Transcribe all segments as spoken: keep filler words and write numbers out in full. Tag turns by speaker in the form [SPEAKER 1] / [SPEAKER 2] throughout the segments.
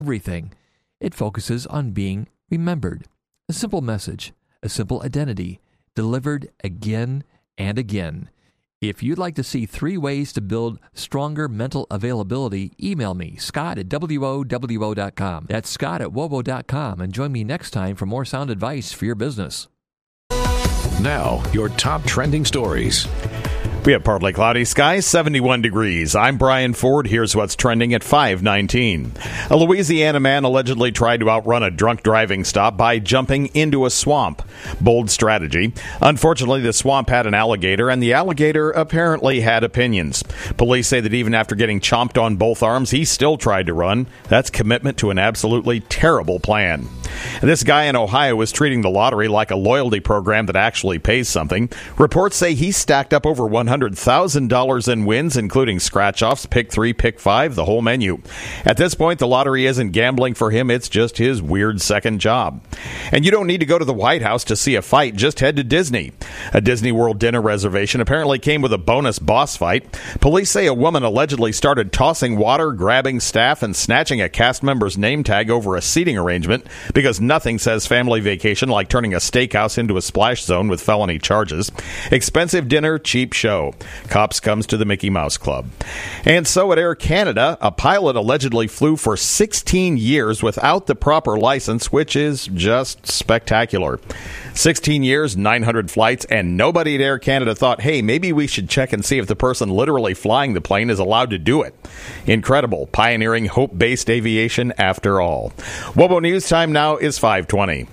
[SPEAKER 1] everything. It focuses on being remembered. A simple message, a simple identity, delivered again and again. If you'd like to see three ways to build stronger mental availability, email me, Scott at W O W O dot com. That's Scott at W O W O dot com, and join me next time for more sound advice for your business.
[SPEAKER 2] Now, your top trending stories.
[SPEAKER 3] We have partly cloudy skies, seventy-one degrees. I'm Brian Ford. Here's what's trending at five nineteen. A Louisiana man allegedly tried to outrun a drunk driving stop by jumping into a swamp. Bold strategy. Unfortunately, the swamp had an alligator, and the alligator apparently had opinions. Police say that even after getting chomped on both arms, he still tried to run. That's commitment to an absolutely terrible plan. And this guy in Ohio is treating the lottery like a loyalty program that actually pays something. Reports say he stacked up over one hundred thousand dollars in wins, including scratch-offs, pick three, pick five, the whole menu. At this point, the lottery isn't gambling for him. It's just his weird second job. And you don't need to go to the White House to see a fight. Just head to Disney. A Disney World dinner reservation apparently came with a bonus boss fight. Police say a woman allegedly started tossing water, grabbing staff, and snatching a cast member's name tag over a seating arrangement because nothing says family vacation like turning a steakhouse into a splash zone with felony charges. Expensive dinner, cheap show. Cops comes to the Mickey Mouse Club. And so at Air Canada, a pilot allegedly flew for sixteen years without the proper license, which is just spectacular. sixteen years, nine hundred flights, and nobody at Air Canada thought, hey, maybe we should check and see if the person literally flying the plane is allowed to do it. Incredible. Pioneering hope-based aviation after all. W O B O News time now is five twenty.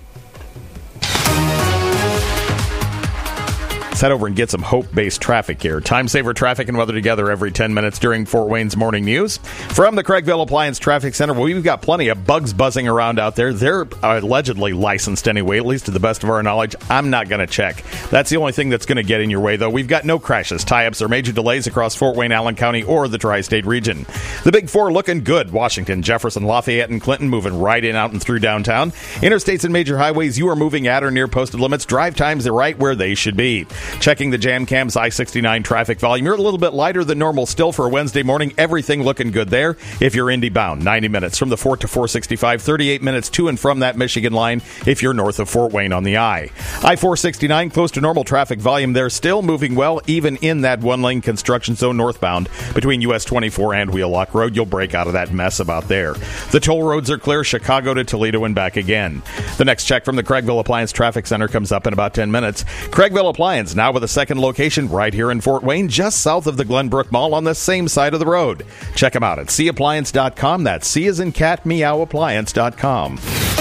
[SPEAKER 3] Let's head over and get some hope-based traffic here. Time saver traffic and weather together every ten minutes during Fort Wayne's morning news. From the Craigville Appliance Traffic Center, well, we've got plenty of bugs buzzing around out there. They're allegedly licensed anyway, at least to the best of our knowledge. I'm not going to check. That's the only thing that's going to get in your way, though. We've got no crashes, tie-ups, or major delays across Fort Wayne, Allen County, or the tri-state region. The Big Four looking good. Washington, Jefferson, Lafayette, and Clinton moving right in, out, and through downtown. Interstates and major highways, you are moving at or near posted limits. Drive times are right where they should be. Checking the Jam Cam's I sixty-nine traffic volume. You're a little bit lighter than normal still for a Wednesday morning. Everything looking good there. If you're Indy bound, ninety minutes from the Fort to four sixty-five, thirty-eight minutes to and from that Michigan line if you're north of Fort Wayne on the I. I four sixty-nine, close to normal traffic volume there. Still moving well, even in that one-lane construction zone northbound between U S twenty-four and Wheelock Road. You'll break out of that mess about there. The toll roads are clear, Chicago to Toledo and back again. The next check from the Craigville Appliance Traffic Center comes up in about ten minutes. Craigville Appliance, now with a second location right here in Fort Wayne, just south of the Glenbrook Mall on the same side of the road. Check them out at c appliance dot com. That's C as in cat, meow, appliance dot com.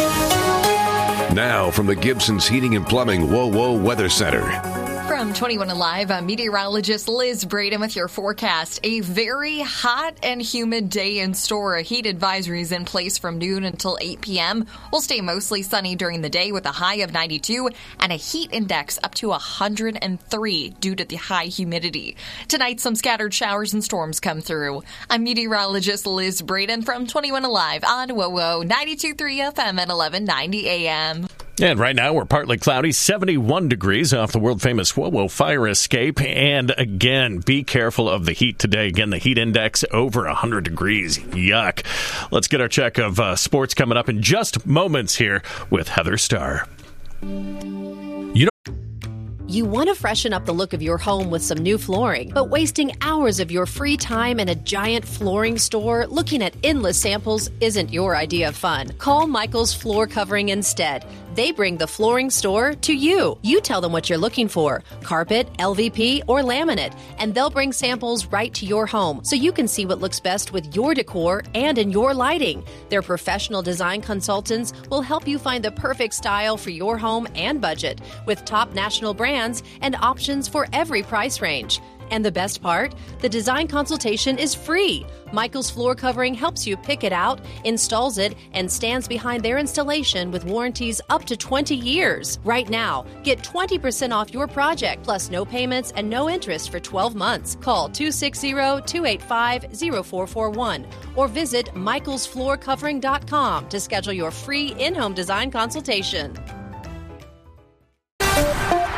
[SPEAKER 2] Now from the Gibson's Heating and Plumbing Whoa Whoa Weather Center.
[SPEAKER 4] From twenty-one Alive, I'm meteorologist Liz Braden with your forecast. A very hot and humid day in store. A heat advisory is in place from noon until eight p.m. We'll stay mostly sunny during the day with a high of ninety-two and a heat index up to one hundred three due to the high humidity. Tonight, some scattered showers and storms come through. I'm meteorologist Liz Braden from twenty-one Alive on W O W O ninety-two point three F M at eleven ninety A M.
[SPEAKER 5] And right now, we're partly cloudy, seventy-one degrees off the world-famous W O W O fire escape. And again, be careful of the heat today. Again, the heat index over one hundred degrees. Yuck. Let's get our check of uh, sports coming up in just moments here with Heather Starr. You know,
[SPEAKER 6] you want to freshen up the look of your home with some new flooring, but wasting hours of your free time in a giant flooring store looking at endless samples isn't your idea of fun. Call Michael's Floor Covering instead. They bring the flooring store to you. You tell them what you're looking for, carpet, L V P, or laminate, and they'll bring samples right to your home so you can see what looks best with your decor and in your lighting. Their professional design consultants will help you find the perfect style for your home and budget with top national brands and options for every price range. And the best part? The design consultation is free. Michael's Floor Covering helps you pick it out, installs it, and stands behind their installation with warranties up to twenty years. Right now, get twenty percent off your project, plus no payments and no interest for twelve months. Call two six zero, two eight five, zero four four one or visit michaels floor covering dot com to schedule your free in-home design consultation.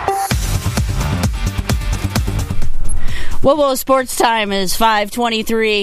[SPEAKER 7] W O W O Sports Time is five twenty-three.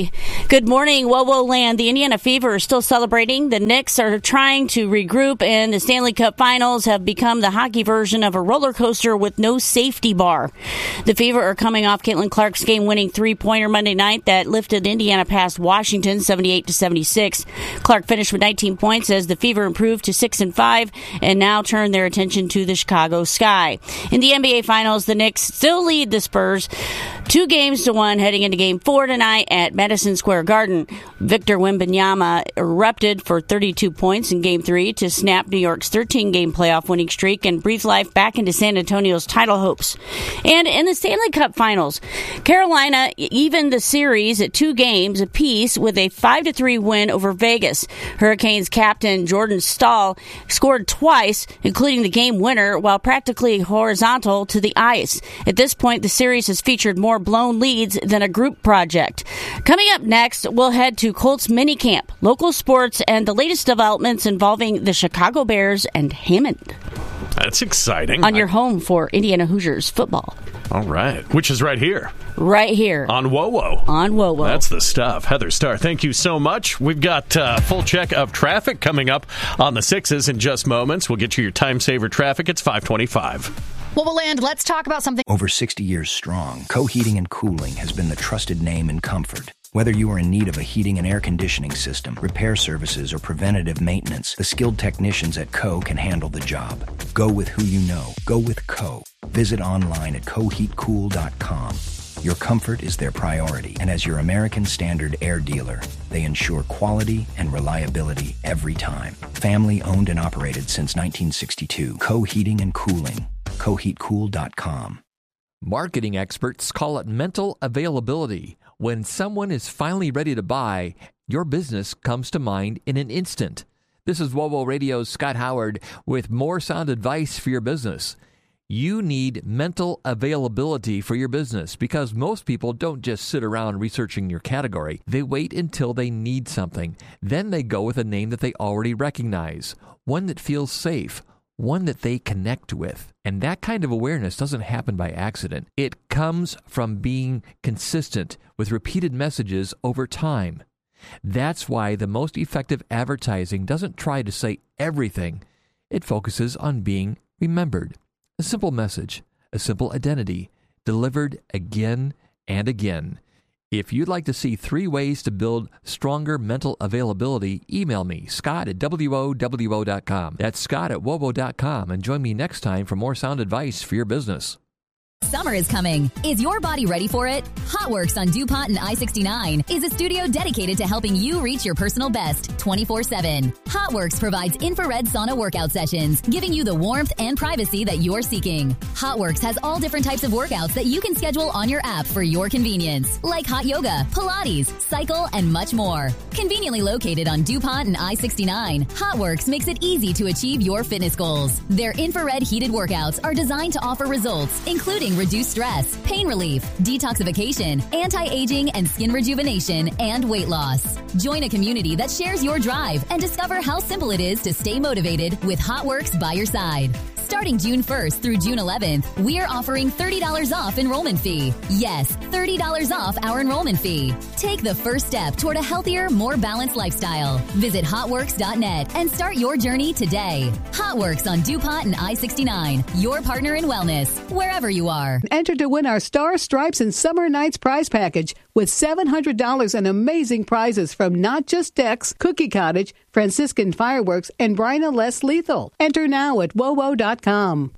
[SPEAKER 7] Good morning, Whoa Whoa Land. The Indiana Fever are still celebrating. The Knicks are trying to regroup, and the Stanley Cup Finals have become the hockey version of a roller coaster with no safety bar. The Fever are coming off Caitlin Clark's game-winning three-pointer Monday night that lifted Indiana past Washington seventy-eight to seventy-six. Clark finished with nineteen points as the Fever improved to six and five and now turn their attention to the Chicago Sky. In the N B A Finals, the Knicks still lead the Spurs two games to one heading into Game Four tonight at Madison Square Garden. Victor Wembanyama erupted for thirty-two points in Game three to snap New York's thirteen-game playoff winning streak and breathe life back into San Antonio's title hopes. And in the Stanley Cup Finals, Carolina evened the series at two games apiece with a five to three win over Vegas. Hurricanes captain Jordan Stahl scored twice, including the game winner, while practically horizontal to the ice. At this point, the series has featured more blown leads than a group project. Coming up next, we'll head to Colts minicamp, local sports, and the latest developments involving the Chicago Bears and Hammond.
[SPEAKER 5] That's exciting.
[SPEAKER 7] On your home for Indiana Hoosiers football.
[SPEAKER 5] All right. Which is right here.
[SPEAKER 7] Right here.
[SPEAKER 5] On Whoa Whoa.
[SPEAKER 7] On Whoa Whoa.
[SPEAKER 5] That's the stuff. Heather Starr, thank you so much. We've got a uh, full check of traffic coming up on the sixes in just moments. We'll get you your time saver traffic. It's five twenty-five.
[SPEAKER 4] Well, Land, let's talk about something.
[SPEAKER 8] Over sixty years strong, Co-Heating and Cooling has been the trusted name in comfort. Whether you are in need of a heating and air conditioning system, repair services, or preventative maintenance, the skilled technicians at Co can handle the job. Go with who you know. Go with Co. Visit online at co heat cool dot com. Your comfort is their priority, and as your American Standard air dealer, they ensure quality and reliability every time. Family owned and operated since nineteen sixty-two. Co Heating and Cooling. co heat cool dot com.
[SPEAKER 1] Marketing experts call it mental availability. When someone is finally ready to buy, your business comes to mind in an instant. This is Whoa Whoa Radio's Scott Howard with more sound advice for your business. You need mental availability for your business because most people don't just sit around researching your category. They wait until they need something. Then they go with a name that they already recognize, one that feels safe, one that they connect with. And that kind of awareness doesn't happen by accident. It comes from being consistent with repeated messages over time. That's why the most effective advertising doesn't try to say everything. It focuses on being remembered. A simple message, a simple identity, delivered again and again. If you'd like to see three ways to build stronger mental availability, email me, Scott at W O W O dot com. That's Scott at W O W O dot com, and join me next time for more sound advice for your business.
[SPEAKER 9] Summer is coming. Is your body ready for it? HotWorks on DuPont and I sixty-nine is a studio dedicated to helping you reach your personal best twenty-four seven. HotWorks provides infrared sauna workout sessions, giving you the warmth and privacy that you're seeking. HotWorks has all different types of workouts that you can schedule on your app for your convenience, like hot yoga, Pilates, cycle, and much more. Conveniently located on DuPont and I sixty-nine, HotWorks makes it easy to achieve your fitness goals. Their infrared heated workouts are designed to offer results, including reduced stress, pain relief, detoxification, anti-aging and skin rejuvenation, and weight loss. Join a community that shares your drive and discover how simple it is to stay motivated with HotWorks by your side. Starting June first through June eleventh, we are offering thirty dollars off enrollment fee. Yes, thirty dollars off our enrollment fee. Take the first step toward a healthier, more balanced lifestyle. Visit hotworks dot net and start your journey today. HotWorks on DuPont and I sixty-nine, your partner in wellness, wherever you are.
[SPEAKER 10] Enter to win our Star, Stripes, and Summer Nights prize package with seven hundred dollars in amazing prizes from Not Just Dex, Cookie Cottage, Franciscan Fireworks, and Bryna Less Lethal. Enter now at W O W O dot com.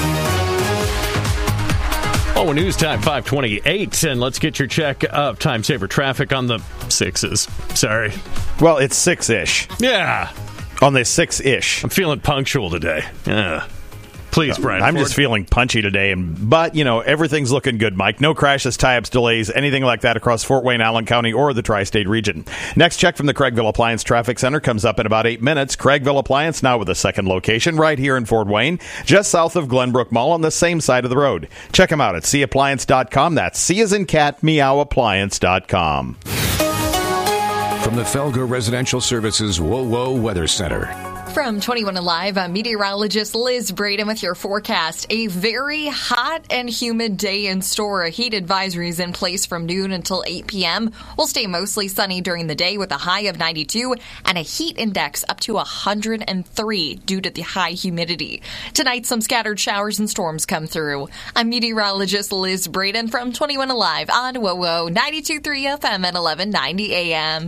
[SPEAKER 5] Oh, news time five twenty-eight, and let's get your check of time saver traffic on the sixes. Sorry.
[SPEAKER 3] Well, it's six-ish.
[SPEAKER 5] Yeah.
[SPEAKER 3] On the six-ish.
[SPEAKER 5] I'm feeling punctual today. Yeah. Please, Brian.
[SPEAKER 3] I'm
[SPEAKER 5] Ford.
[SPEAKER 3] just feeling punchy today, and but, you know, everything's looking good, Mike. No crashes, tie-ups, delays, anything like that across Fort Wayne, Allen County, or the tri-state region. Next check from the Craigville Appliance Traffic Center comes up in about eight minutes. Craigville Appliance now with a second location right here in Fort Wayne, just south of Glenbrook Mall on the same side of the road. Check them out at c appliance dot com. That's C as in cat, meow appliance dot com.
[SPEAKER 2] From the Felger Residential Services Whoa Whoa Weather Center.
[SPEAKER 4] From twenty-one Alive, I'm meteorologist Liz Braden with your forecast. A very hot and humid day in store. A heat advisory is in place from noon until eight p.m. We'll stay mostly sunny during the day with a high of ninety-two and a heat index up to one hundred three due to the high humidity. Tonight, some scattered showers and storms come through. I'm meteorologist Liz Braden from twenty-one Alive on WOWO ninety-two point three F M at eleven ninety A M.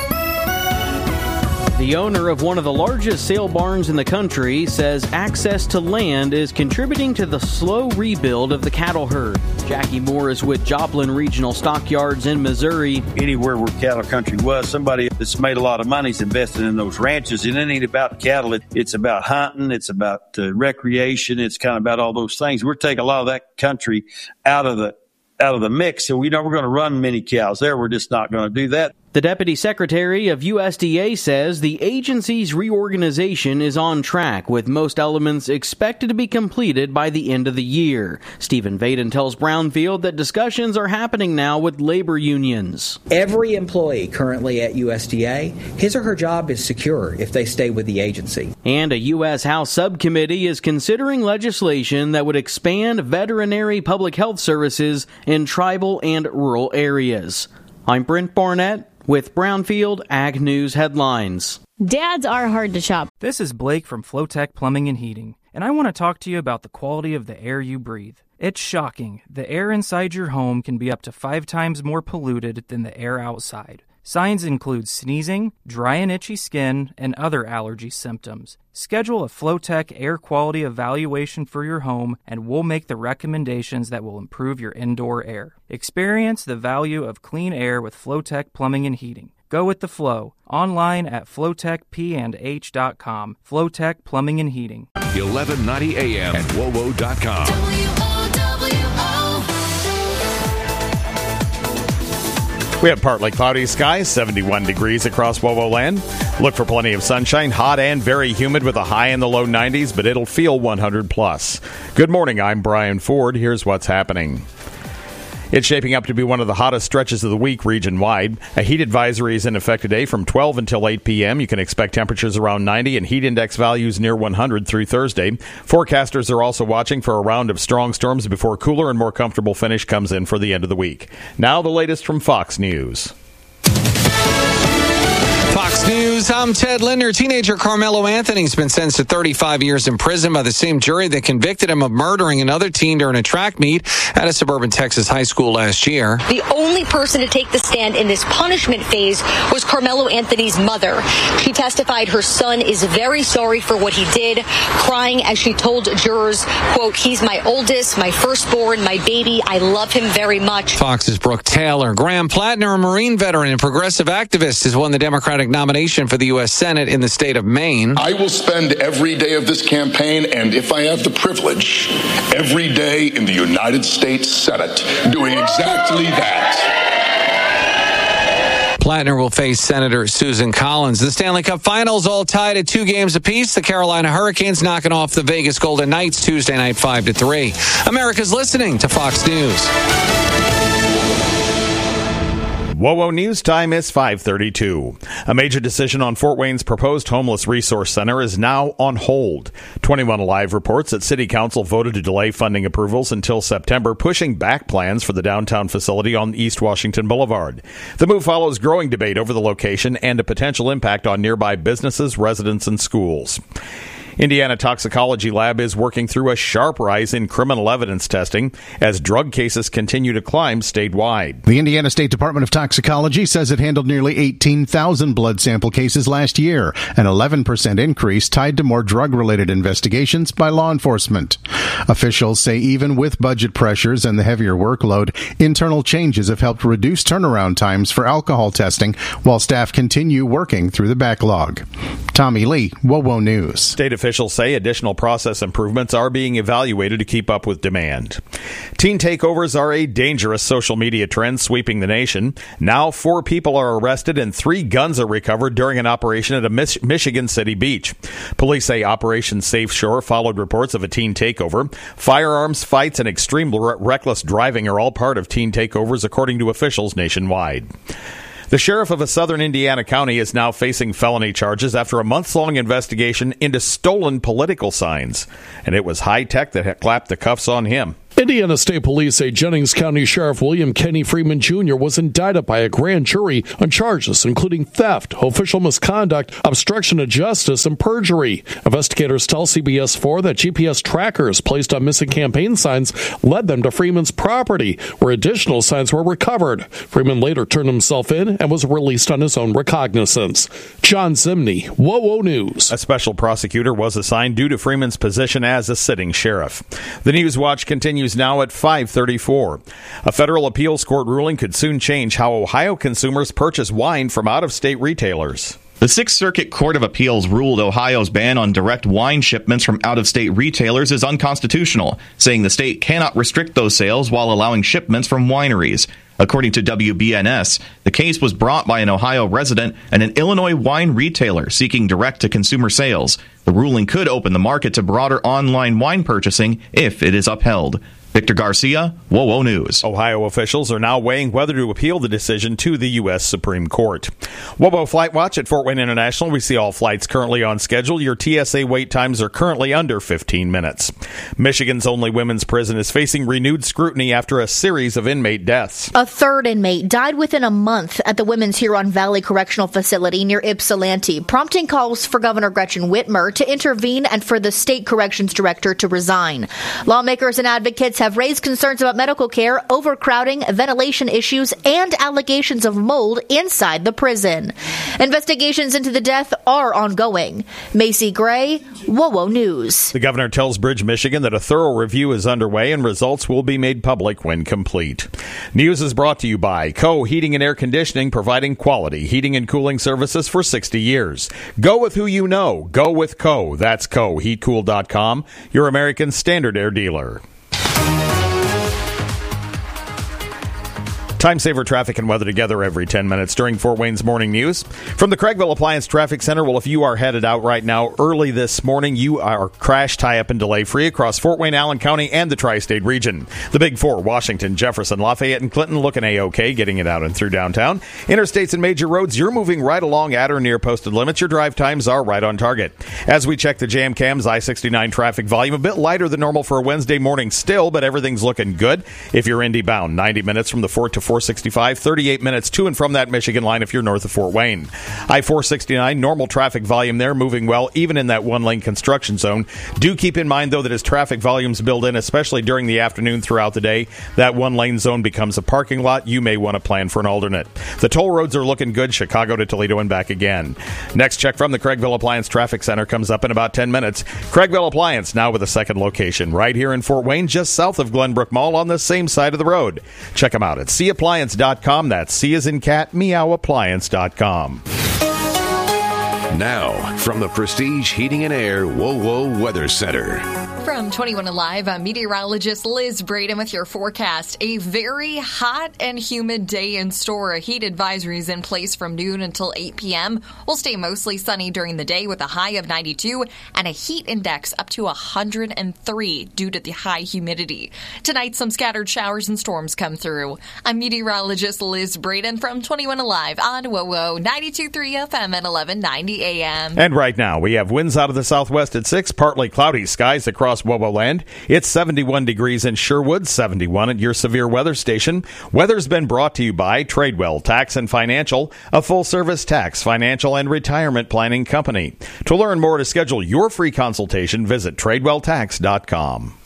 [SPEAKER 11] The owner of one of the largest sale barns in the country says access to land is contributing to the slow rebuild of the cattle herd. Jackie Moore is with Joplin Regional Stockyards in Missouri.
[SPEAKER 12] Anywhere where cattle country was, somebody that's made a lot of money is invested in those ranches. And it ain't about cattle. It, it's about hunting. It's about uh, recreation. It's kind of about all those things. We're taking a lot of that country out of the out of the mix. So we know we're going to run many cows there. We're just not going to do that.
[SPEAKER 11] The Deputy Secretary of U S D A says the agency's reorganization is on track, with most elements expected to be completed by the end of the year. Stephen Vaden tells Brownfield that discussions are happening now with labor unions.
[SPEAKER 13] Every employee currently at U S D A, his or her job is secure if they stay with the agency.
[SPEAKER 11] And a U S House subcommittee is considering legislation that would expand veterinary public health services in tribal and rural areas. I'm Brent Barnett with Brownfield Ag News Headlines.
[SPEAKER 14] Dads are hard to shop.
[SPEAKER 15] This is Blake from Flowtech Plumbing and Heating, and I want to talk to you about the quality of the air you breathe. It's shocking. The air inside your home can be up to five times more polluted than the air outside. Signs include sneezing, dry and itchy skin, and other allergy symptoms. Schedule a Flowtech air quality evaluation for your home, and we'll make the recommendations that will improve your indoor air. Experience the value of clean air with Flowtech Plumbing and Heating. Go with the flow. Online at flowtech p and h dot com. Flowtech Plumbing and Heating.
[SPEAKER 2] eleven ninety A M at W O W O dot com.
[SPEAKER 3] We have partly cloudy skies, seventy-one degrees across WOWO land. Look for plenty of sunshine, hot and very humid with a high in the low nineties, but it'll feel one hundred plus. Good morning, I'm Brian Ford. Here's what's happening. It's shaping up to be one of the hottest stretches of the week region-wide. A heat advisory is in effect today from twelve until eight p.m. You can expect temperatures around ninety and heat index values near one hundred through Thursday. Forecasters are also watching for a round of strong storms before cooler and more comfortable finish comes in for the end of the week. Now the latest from Fox News.
[SPEAKER 16] Fox News, I'm Ted Linder. Teenager Carmelo Anthony's been sentenced to thirty-five years in prison by the same jury that convicted him of murdering another teen during a track meet at a suburban Texas high school last year.
[SPEAKER 17] The only person to take the stand in this punishment phase was Carmelo Anthony's mother. She testified her son is very sorry for what he did, crying as she told jurors, quote, "He's my oldest, my firstborn, my baby. I love him very much."
[SPEAKER 16] Fox's Brooke Taylor. Graham Plattner, a Marine veteran and progressive activist, has won the Democratic nomination for the U S Senate in the state of Maine.
[SPEAKER 18] I will spend every day of this campaign, and if I have the privilege, every day in the United States Senate, doing exactly that.
[SPEAKER 16] Plattner will face Senator Susan Collins. The Stanley Cup Finals all tied at two games apiece. The Carolina Hurricanes knocking off the Vegas Golden Knights Tuesday night five to three. America's listening to Fox News.
[SPEAKER 3] WOWO News time is five thirty-two. A major decision on Fort Wayne's proposed homeless resource center is now on hold. twenty-one Alive reports that City Council voted to delay funding approvals until September, pushing back plans for the downtown facility on East Washington Boulevard. The move follows growing debate over the location and a potential impact on nearby businesses, residents, and schools. Indiana Toxicology Lab is working through a sharp rise in criminal evidence testing as drug cases continue to climb statewide.
[SPEAKER 19] The Indiana State Department of Toxicology says it handled nearly eighteen thousand blood sample cases last year, an eleven percent increase tied to more drug-related investigations by law enforcement. Officials say even with budget pressures and the heavier workload, internal changes have helped reduce turnaround times for alcohol testing while staff continue working through the backlog. Tommy Lee, WOWO News.
[SPEAKER 3] State officials say additional process improvements are being evaluated to keep up with demand. Teen takeovers are a dangerous social media trend sweeping the nation. Now four people are arrested and three guns are recovered during an operation at a Mich- Michigan City beach. Police say Operation Safe Shore followed reports of a teen takeover. Firearms, fights, and extreme re- reckless driving are all part of teen takeovers, according to officials nationwide. The sheriff of a southern Indiana county is now facing felony charges after a months-long investigation into stolen political signs. And it was high tech that clapped the cuffs on him.
[SPEAKER 20] Indiana State Police say Jennings County Sheriff William Kenny Freeman Junior was indicted by a grand jury on charges including theft, official misconduct, obstruction of justice, and perjury. Investigators tell C B S four that G P S trackers placed on missing campaign signs led them to Freeman's property, where additional signs were recovered. Freeman later turned himself in and was released on his own recognizance. John Zimney, WOWO News.
[SPEAKER 3] A special prosecutor was assigned due to Freeman's position as a sitting sheriff. The News Watch continues now at five thirty-four. A federal appeals court ruling could soon change how Ohio consumers purchase wine from out-of-state retailers.
[SPEAKER 21] The Sixth Circuit Court of Appeals ruled Ohio's ban on direct wine shipments from out-of-state retailers is unconstitutional, saying the state cannot restrict those sales while allowing shipments from wineries. According to W B N S, the case was brought by an Ohio resident and an Illinois wine retailer seeking direct-to-consumer sales. The ruling could open the market to broader online wine purchasing if it is upheld. Victor Garcia, WOWO News.
[SPEAKER 3] Ohio officials are now weighing whether to appeal the decision to the U S Supreme Court. WOWO Flight Watch at Fort Wayne International. We see all flights currently on schedule. Your T S A wait times are currently under fifteen minutes. Michigan's only women's prison is facing renewed scrutiny after a series of inmate deaths.
[SPEAKER 22] A third inmate died within a month at the Women's Huron Valley Correctional Facility near Ypsilanti, prompting calls for Governor Gretchen Whitmer to intervene and for the state corrections director to resign. Lawmakers and advocates have raised concerns about medical care, overcrowding, ventilation issues, and allegations of mold inside the prison. Investigations into the death are ongoing. Macy Gray, WOWO News.
[SPEAKER 3] The governor tells Bridge, Michigan that a thorough review is underway and results will be made public when complete. News is brought to you by Co. Heating and Air Conditioning, providing quality heating and cooling services for sixty years. Go with who you know. Go with Co. That's Co. heat cool dot com, your American Standard Air dealer. Time saver traffic and weather together every ten minutes during Fort Wayne's Morning News. From the Craigville Appliance Traffic Center, well, if you are headed out right now early this morning, you are crash, tie-up, and delay-free across Fort Wayne, Allen County, and the tri-state region. The Big Four, Washington, Jefferson, Lafayette, and Clinton looking A-OK, getting it out and through downtown. Interstates and major roads, you're moving right along at or near posted limits. Your drive times are right on target. As we check the Jam Cams, I sixty-nine traffic volume, a bit lighter than normal for a Wednesday morning still, but everything's looking good. If you're Indy bound, ninety minutes from the Fort to four sixty-five, thirty-eight minutes to and from that Michigan line if you're north of Fort Wayne. I four sixty-nine, normal traffic volume there, moving well, even in that one-lane construction zone. Do keep in mind, though, that as traffic volumes build in, especially during the afternoon throughout the day, that one-lane zone becomes a parking lot. You may want to plan for an alternate. The toll roads are looking good, Chicago to Toledo and back again. Next check from the Craigville Appliance Traffic Center comes up in about ten minutes. Craigville Appliance, now with a second location, right here in Fort Wayne, just south of Glenbrook Mall on the same side of the road. Check them out at c appliance dot com. That's C as in cat, meow appliance dot com.
[SPEAKER 2] Now, from the Prestige Heating and Air WOWO Weather Center.
[SPEAKER 4] From twenty-one Alive, I'm meteorologist Liz Braden with your forecast. A very hot and humid day in store. A heat advisory is in place from noon until eight p.m. We'll stay mostly sunny during the day with a high of ninety-two and a heat index up to one hundred three due to the high humidity. Tonight, some scattered showers and storms come through. I'm meteorologist Liz Braden from twenty-one Alive on WOWO ninety-two point three F M at eleven ninety A M.
[SPEAKER 3] And right now, we have winds out of the southwest at six, partly cloudy skies across WOWO land. It's seventy-one degrees in Sherwood, seventy-one at your severe weather station. Weather's been brought to you by Tradewell Tax and Financial, a full-service tax, financial, and retirement planning company. To learn more, to schedule your free consultation, visit tradewell tax dot com.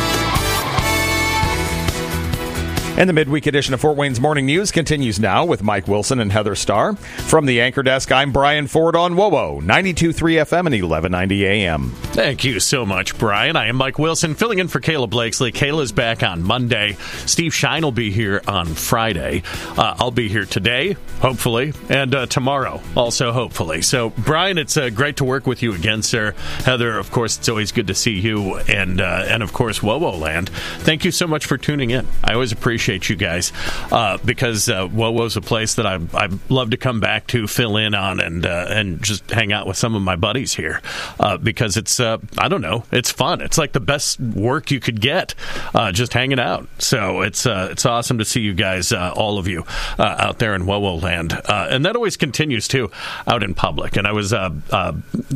[SPEAKER 3] And the midweek edition of Fort Wayne's Morning News continues now with Mike Wilson and Heather Starr. From the anchor desk, I'm Brian Ford on WOWO ninety-two point three F M and eleven ninety A M.
[SPEAKER 5] Thank you so much, Brian. I am Mike Wilson, filling in for Kayla Blakesley. Kayla's back on Monday. Steve Shine will be here on Friday. Uh, I'll be here today, hopefully, and uh, tomorrow, also hopefully. So, Brian, it's uh, great to work with you again, sir. Heather, of course, it's always good to see you, and uh, and of course, WOWO land. Thank you so much for tuning in. I always appreciate appreciate you guys uh, because uh, WoWo's a place that I I love to come back to, fill in on, and uh, and just hang out with some of my buddies here uh, because it's uh, I don't know, it's fun. It's like the best work you could get, uh, just hanging out. So it's uh, it's awesome to see you guys, uh, all of you, uh, out there in WoWo land, uh, and that always continues too out in public. And I was uh, uh,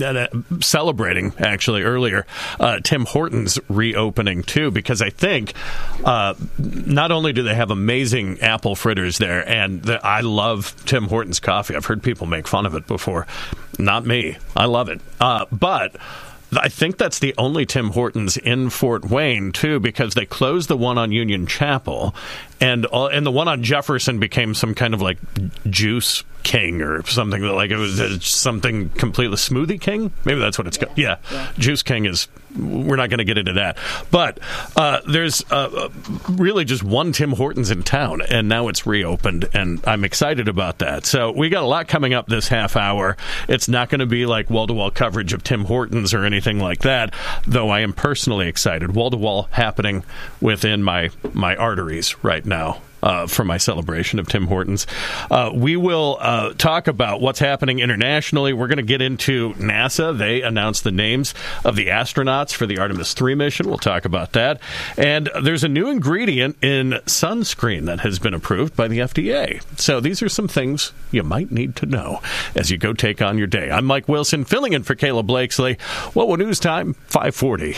[SPEAKER 5] celebrating actually earlier uh, Tim Hortons reopening too, because I think uh, not only do they have amazing apple fritters there, and the, I love Tim Hortons coffee. I've heard people make fun of it before. Not me. I love it. Uh, but I think that's the only Tim Hortons in Fort Wayne, too, because they closed the one on Union Chapel, and uh, and the one on Jefferson became some kind of like Juice King or something. Like it was uh, something completely Smoothie King. Maybe that's what it's called. Yeah. yeah, Juice King is. We're not going to get into that, but uh, there's uh, really just one Tim Hortons in town, and now it's reopened, and I'm excited about that. So we got a lot coming up this half hour. It's not going to be like wall-to-wall coverage of Tim Hortons or anything like that, though I am personally excited. Wall-to-wall happening within my my arteries right now. Uh, for my celebration of Tim Hortons. Uh, we will uh, talk about what's happening internationally. We're going to get into NASA. They announced the names of the astronauts for the Artemis three mission. We'll talk about that. And there's a new ingredient in sunscreen that has been approved by the F D A. So these are some things you might need to know as you go take on your day. I'm Mike Wilson, filling in for Caleb Blakesley. WoWo News Time, five forty.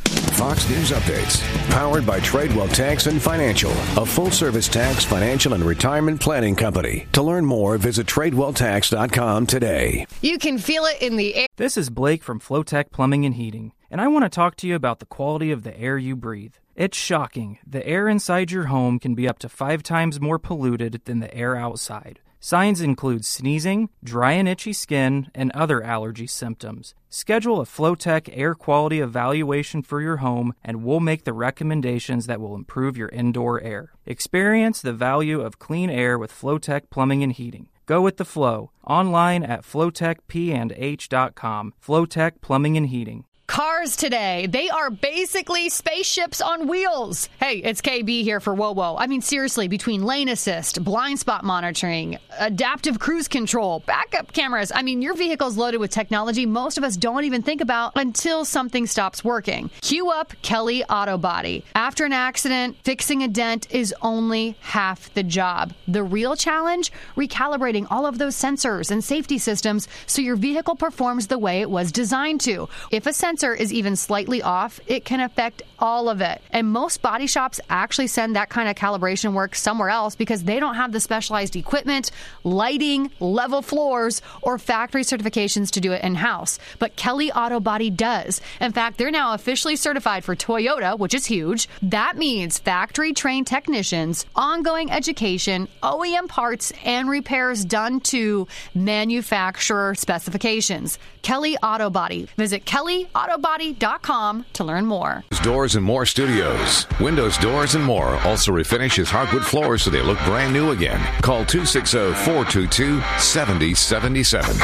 [SPEAKER 2] Fox News Updates, powered by Tradewell Tax and Financial, a full-service tax, financial, and retirement planning company. To learn more, visit tradewell tax dot com today.
[SPEAKER 6] You can feel it in the air.
[SPEAKER 15] This is Blake from Flowtech Plumbing and Heating, and I want to talk to you about the quality of the air you breathe. It's shocking. The air inside your home can be up to five times more polluted than the air outside. Signs include sneezing, dry and itchy skin, and other allergy symptoms. Schedule a Flowtech air quality evaluation for your home, and we'll make the recommendations that will improve your indoor air. Experience the value of clean air with Flowtech Plumbing and Heating. Go with the flow. Online at flowtech p and h dot com. Flowtech Plumbing and Heating.
[SPEAKER 6] Cars today, they are basically spaceships on wheels. Hey, it's K B here for WoWo. I mean, seriously, between lane assist, blind spot monitoring, adaptive cruise control, backup cameras, I mean, your vehicle's loaded with technology most of us don't even think about until something stops working. Cue up Kelly Auto Body. After an accident, fixing a dent is only half the job. The real challenge? Recalibrating all of those sensors and safety systems so your vehicle performs the way it was designed to. If a sensor is even slightly off, it can affect all of it. And most body shops actually send that kind of calibration work somewhere else because they don't have the specialized equipment, lighting, level floors, or factory certifications to do it in-house. But Kelly Auto Body does. In fact, they're now officially certified for Toyota, which is huge. That means factory-trained technicians, ongoing education, O E M parts, and repairs done to manufacturer specifications. Kelly Auto Body. Visit kelly auto body dot com to learn more.
[SPEAKER 2] Doors and More Studios. Windows, doors, and more also refinishes hardwood floors so they look brand new again. Call two six zero, four two two, seven zero seven seven.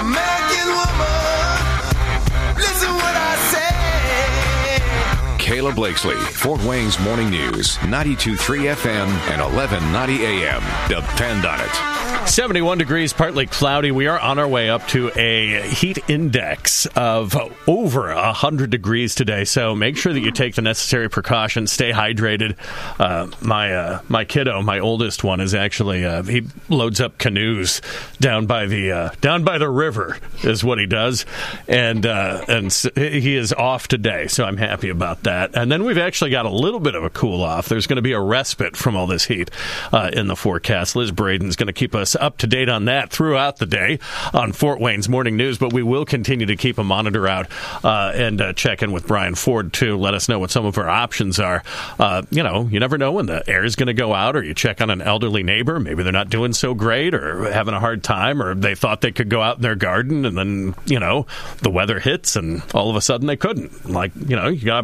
[SPEAKER 2] Caleb Blakesley, Fort Wayne's Morning News, ninety-two point three F M and eleven ninety A M. Depend on it.
[SPEAKER 5] seventy-one degrees, partly cloudy. We are on our way up to a heat index of over one hundred degrees today, so make sure that you take the necessary precautions. Stay hydrated. Uh, my uh, my kiddo, my oldest one, is actually uh, he loads up canoes down by the uh, down by the river, is what he does, and uh, and he is off today. So I'm happy about that. And then we've actually got a little bit of a cool off. There's going to be a respite from all this heat uh, in the forecast. Liz Braden's going to keep us up to date on that throughout the day on Fort Wayne's Morning News, but we will continue to keep a monitor out uh, and uh, check in with Brian Ford, too. Let us know what some of our options are. Uh, you know, you never know when the air is going to go out, or you check on an elderly neighbor. Maybe they're not doing so great or having a hard time, or they thought they could go out in their garden, and then, you know, the weather hits, and all of a sudden they couldn't. Like, you know, you got to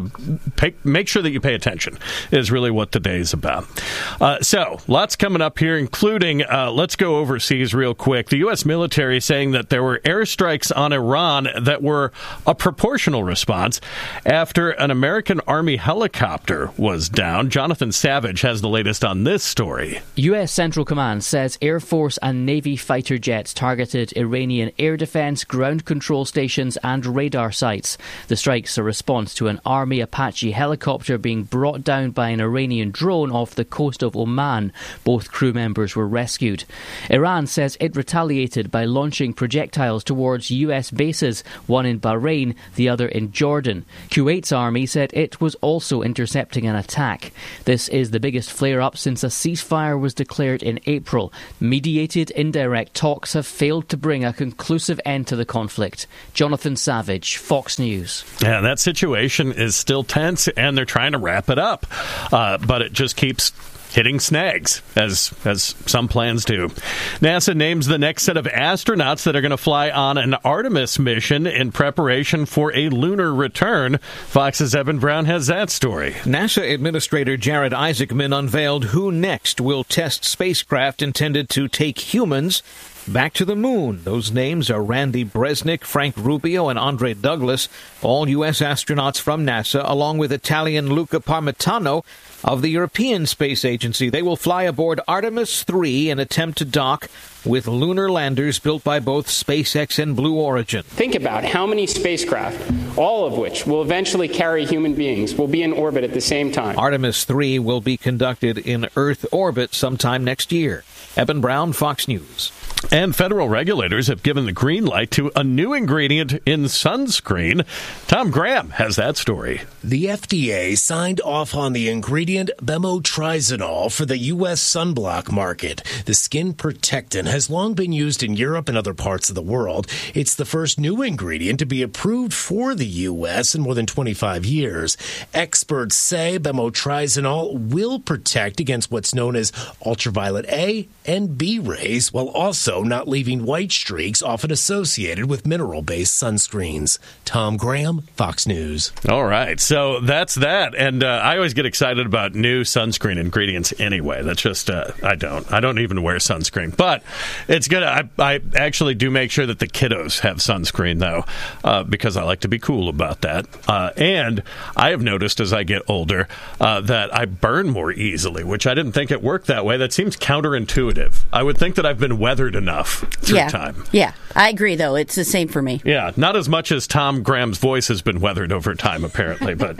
[SPEAKER 5] pay, make sure that you pay attention is really what today's about. Uh, so, lots coming up here, including, uh, let's go overseas real quick. The U S military saying that there were airstrikes on Iran that were a proportional response after an American Army helicopter was down. Jonathan Savage has the latest on this story.
[SPEAKER 7] U S Central Command says Air Force and Navy fighter jets targeted Iranian air defense, ground control stations and radar sites. The strike's a response to an Army Apache helicopter being brought down by an Iranian drone off the coast of Oman. Both crew members were rescued. Iran says it retaliated by launching projectiles towards U S bases, one in Bahrain, the other in Jordan. Kuwait's army said it was also intercepting an attack. This is the biggest flare-up since a ceasefire was declared in April. Mediated indirect talks have failed to bring a conclusive end to the conflict. Jonathan Savage, Fox News.
[SPEAKER 5] Yeah, that situation is still tense, and they're trying to wrap it up. Uh, but it just keeps hitting snags, as as some plans do. NASA names the next set of astronauts that are going to fly on an Artemis mission in preparation for a lunar return. Fox's Evan Brown has that story.
[SPEAKER 8] NASA Administrator Jared Isaacman unveiled who next will test spacecraft intended to take humans back to the moon. Those names are Randy Bresnik, Frank Rubio, and Andre Douglas, all U S astronauts from NASA, along with Italian Luca Parmitano of the European Space Agency. They will fly aboard Artemis three and attempt to dock with lunar landers built by both SpaceX and Blue Origin.
[SPEAKER 23] Think about how many spacecraft, all of which will eventually carry human beings, will be in orbit at the same time.
[SPEAKER 8] Artemis three will be conducted in Earth orbit sometime next year. Eben Brown, Fox News.
[SPEAKER 5] And federal regulators have given the green light to a new ingredient in sunscreen. Tom Graham has that story.
[SPEAKER 24] The F D A signed off on the ingredient bemotrizanol for the U S sunblock market. The skin protectant has long been used in Europe and other parts of the world. It's the first new ingredient to be approved for the U S in more than twenty-five years. Experts say bemotrizanol will protect against what's known as ultraviolet A and B rays, while also not leaving white streaks often associated with mineral-based sunscreens. Tom Graham, Fox News.
[SPEAKER 5] All right, so that's that. And uh, I always get excited about new sunscreen ingredients anyway. That's just, uh, I don't. I don't even wear sunscreen. But it's good. I, I actually do make sure that the kiddos have sunscreen, though, uh, because I like to be cool about that. Uh, and I have noticed as I get older uh, that I burn more easily, which I didn't think it worked that way. That seems counterintuitive. I would think that I've been weathered enough through
[SPEAKER 25] yeah.
[SPEAKER 5] time.
[SPEAKER 25] Yeah, I agree, though. It's the same for me.
[SPEAKER 5] Yeah, not as much as Tom Graham's voice has been weathered over time, apparently, but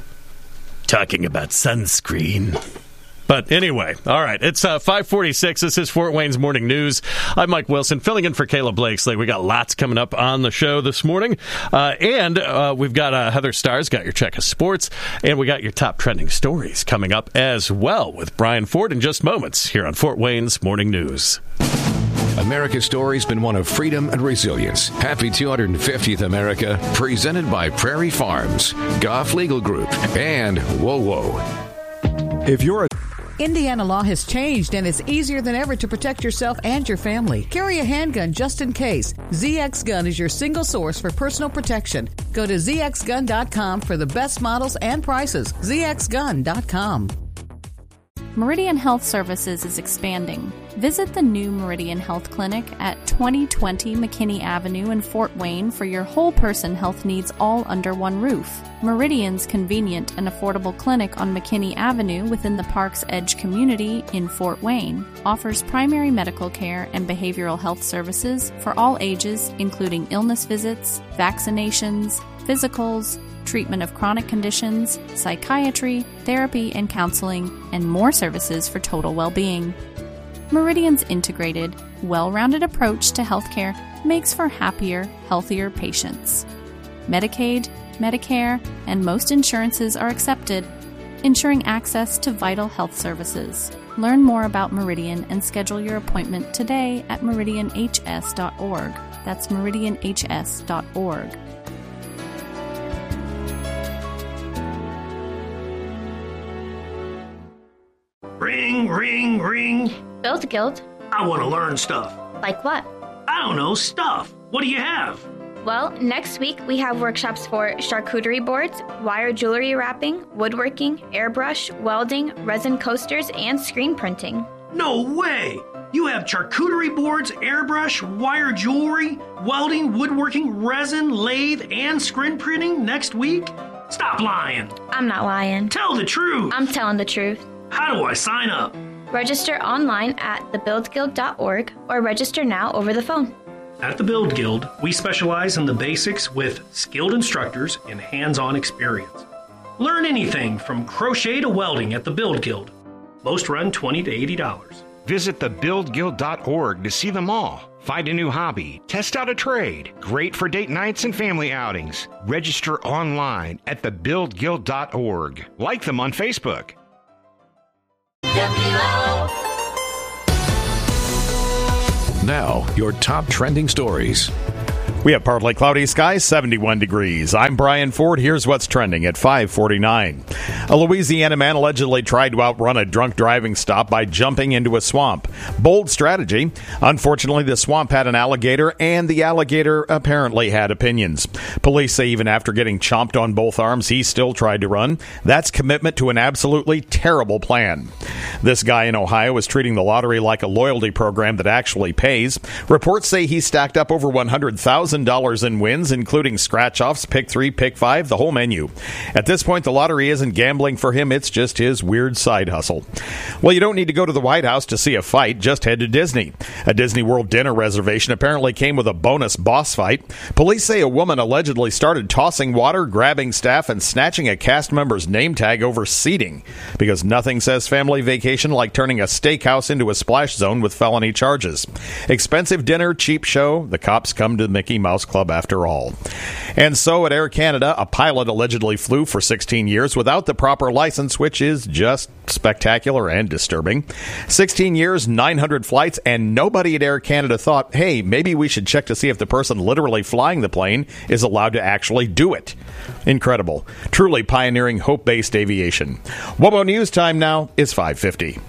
[SPEAKER 5] talking about sunscreen. But anyway, all right, it's uh, five forty-six. This is Fort Wayne's Morning News. I'm Mike Wilson, filling in for Caleb Blakesley. We got lots coming up on the show this morning. Uh, and uh, we've got uh, Heather Starr's got your check of sports, and we got your top trending stories coming up as well with Brian Ford in just moments here on Fort Wayne's Morning News.
[SPEAKER 2] America's story's been one of freedom and resilience. Happy two hundred fiftieth America, presented by Prairie Farms, Goff Legal Group, and Whoa Whoa.
[SPEAKER 26] If you're a
[SPEAKER 10] Indiana law has changed, and it's easier than ever to protect yourself and your family. Carry a handgun just in case. Z X Gun is your single source for personal protection. Go to z x gun dot com for the best models and prices. z x gun dot com.
[SPEAKER 27] Meridian Health Services is expanding. Visit the new Meridian Health Clinic at twenty twenty McKinney Avenue in Fort Wayne for your whole person health needs all under one roof. Meridian's convenient and affordable clinic on McKinney Avenue within the Park's Edge community in Fort Wayne offers primary medical care and behavioral health services for all ages, including illness visits, vaccinations, physicals, treatment of chronic conditions, psychiatry, therapy and counseling, and more services for total well-being. Meridian's integrated, well-rounded approach to healthcare makes for happier, healthier patients. Medicaid, Medicare, and most insurances are accepted, ensuring access to vital health services. Learn more about Meridian and schedule your appointment today at meridian h s dot org. That's meridian h s dot org.
[SPEAKER 28] Ring, ring, ring.
[SPEAKER 29] Build Guild.
[SPEAKER 28] I want to learn stuff.
[SPEAKER 29] Like what?
[SPEAKER 28] I don't know, stuff. What do you have?
[SPEAKER 1] Well, next week we have workshops for charcuterie boards, wire jewelry wrapping, woodworking, airbrush, welding, resin coasters, and screen printing.
[SPEAKER 28] No way! You have charcuterie boards, airbrush, wire jewelry, welding, woodworking, resin, lathe, and screen printing next week? Stop lying.
[SPEAKER 1] I'm not lying.
[SPEAKER 28] Tell the truth.
[SPEAKER 1] I'm telling the truth.
[SPEAKER 28] How do I sign up?
[SPEAKER 1] Register online at the build guild dot org or register now over the phone.
[SPEAKER 28] At the Build Guild, we specialize in the basics with skilled instructors and hands-on experience. Learn anything from crochet to welding at the Build Guild. Most run twenty to eighty dollars.
[SPEAKER 9] Visit the build guild dot org to see them all. Find a new hobby, test out a trade. Great for date nights and family outings. Register online at the build guild dot org. Like them on Facebook.
[SPEAKER 2] Now, your top trending stories.
[SPEAKER 3] We have partly cloudy skies, seventy-one degrees. I'm Brian Ford. Here's what's trending at five forty-nine. A Louisiana man allegedly tried to outrun a drunk driving stop by jumping into a swamp. Bold strategy. Unfortunately, the swamp had an alligator, and the alligator apparently had opinions. Police say even after getting chomped on both arms, he still tried to run. That's commitment to an absolutely terrible plan. This guy in Ohio is treating the lottery like a loyalty program that actually pays. Reports say he stacked up over one hundred thousand dollars in wins, including scratch-offs, pick three, pick five, the whole menu. At this point, the lottery isn't gambling for him, it's just his weird side hustle. Well, you don't need to go to the White House to see a fight, just head to Disney. A Disney World dinner reservation apparently came with a bonus boss fight. Police say a woman allegedly started tossing water, grabbing staff, and snatching a cast member's name tag over seating, because nothing says family vacation like turning a steakhouse into a splash zone with felony charges. Expensive dinner, cheap show, the cops come to Mickey Mouse Club after all. And so at Air Canada, a pilot allegedly flew for sixteen years without the proper license, which is just spectacular and disturbing. sixteen years, nine hundred flights, and nobody at Air Canada thought, hey, maybe we should check to see if the person literally flying the plane is allowed to actually do it. Incredible. Truly pioneering hope-based aviation. WOBO News time now is five fifty.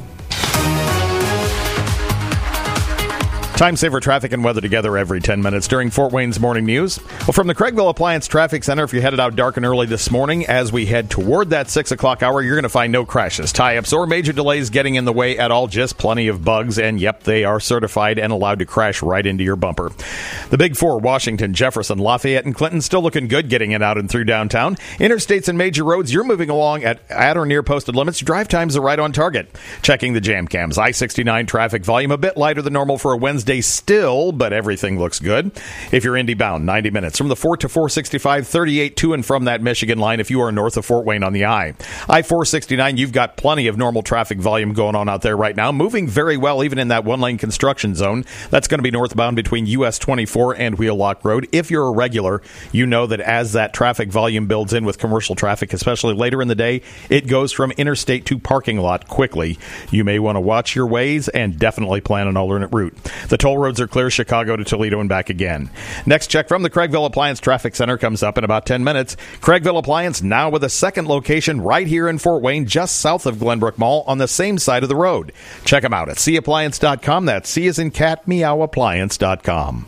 [SPEAKER 3] Time saver traffic and weather together every ten minutes during Fort Wayne's Morning News. Well, from the Craigville Appliance Traffic Center, if you headed out dark and early this morning, as we head toward that six o'clock hour, you're going to find no crashes, tie-ups, or major delays getting in the way at all. Just plenty of bugs, and yep, they are certified and allowed to crash right into your bumper. The Big Four, Washington, Jefferson, Lafayette, and Clinton, still looking good getting in out and through downtown. Interstates and major roads, you're moving along at, at or near posted limits. Drive times are right on target. Checking the jam cams. I sixty-nine traffic volume a bit lighter than normal for a Wednesday still, but everything looks good. If you're Indy bound, ninety minutes. From the four to four sixty-five, thirty-eight to and from that Michigan line if you are north of Fort Wayne on the I. I four sixty-nine, you've got plenty of normal traffic volume going on out there right now. Moving very well even in that one-lane construction zone. That's going to be northbound between U S twenty-four and Wheelock Road. If you're a regular, you know that as that traffic volume builds in with commercial traffic, especially later in the day, it goes from interstate to parking lot quickly. You may want to watch your ways and definitely plan an alternate route. The toll roads are clear, Chicago to Toledo and back again. Next check from the Craigville Appliance Traffic Center comes up in about ten minutes. Craigville Appliance now with a second location right here in Fort Wayne, just south of Glenbrook Mall on the same side of the road. Check them out at c appliance dot com. That's C as in cat, meow appliance dot com.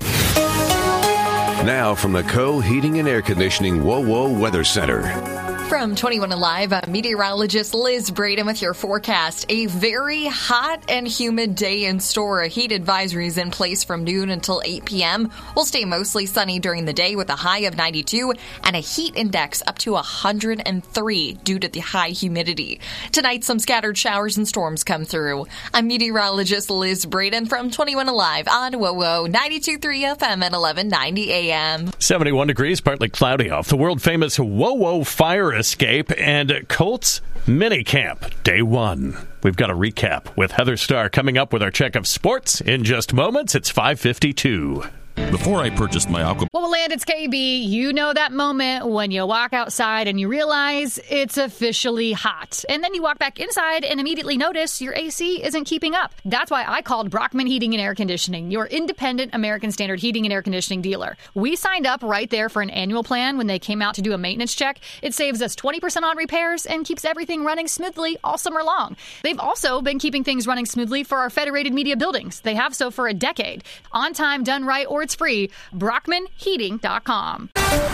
[SPEAKER 2] Now from the Co Heating and Air Conditioning WOWO Weather Center.
[SPEAKER 4] From twenty-one Alive, I'm meteorologist Liz Braden with your forecast. A very hot and humid day in store. A heat advisory is in place from noon until eight p.m. We'll stay mostly sunny during the day with a high of ninety-two and a heat index up to one hundred three due to the high humidity. Tonight, some scattered showers and storms come through. I'm meteorologist Liz Braden from twenty-one Alive on WOWO ninety-two point three F M at eleven ninety A M.
[SPEAKER 5] seventy-one degrees, partly cloudy off the world-famous WOWO fire escape and Colts mini camp day one. We've got a recap with Heather Starr coming up with our check of sports in just moments. It's five fifty-two.
[SPEAKER 11] Before I purchased my aqua...
[SPEAKER 6] Well, land, it's K B. You know that moment when you walk outside and you realize it's officially hot. And then you walk back inside and immediately notice your A C isn't keeping up. That's why I called Brockman Heating and Air Conditioning, your independent American Standard heating and air conditioning dealer. We signed up right there for an annual plan when they came out to do a maintenance check. It saves us twenty percent on repairs and keeps everything running smoothly all summer long. They've also been keeping things running smoothly for our federated media buildings. They have so for a decade. On time, done right, or it's it's free. Brockman Heating dot com.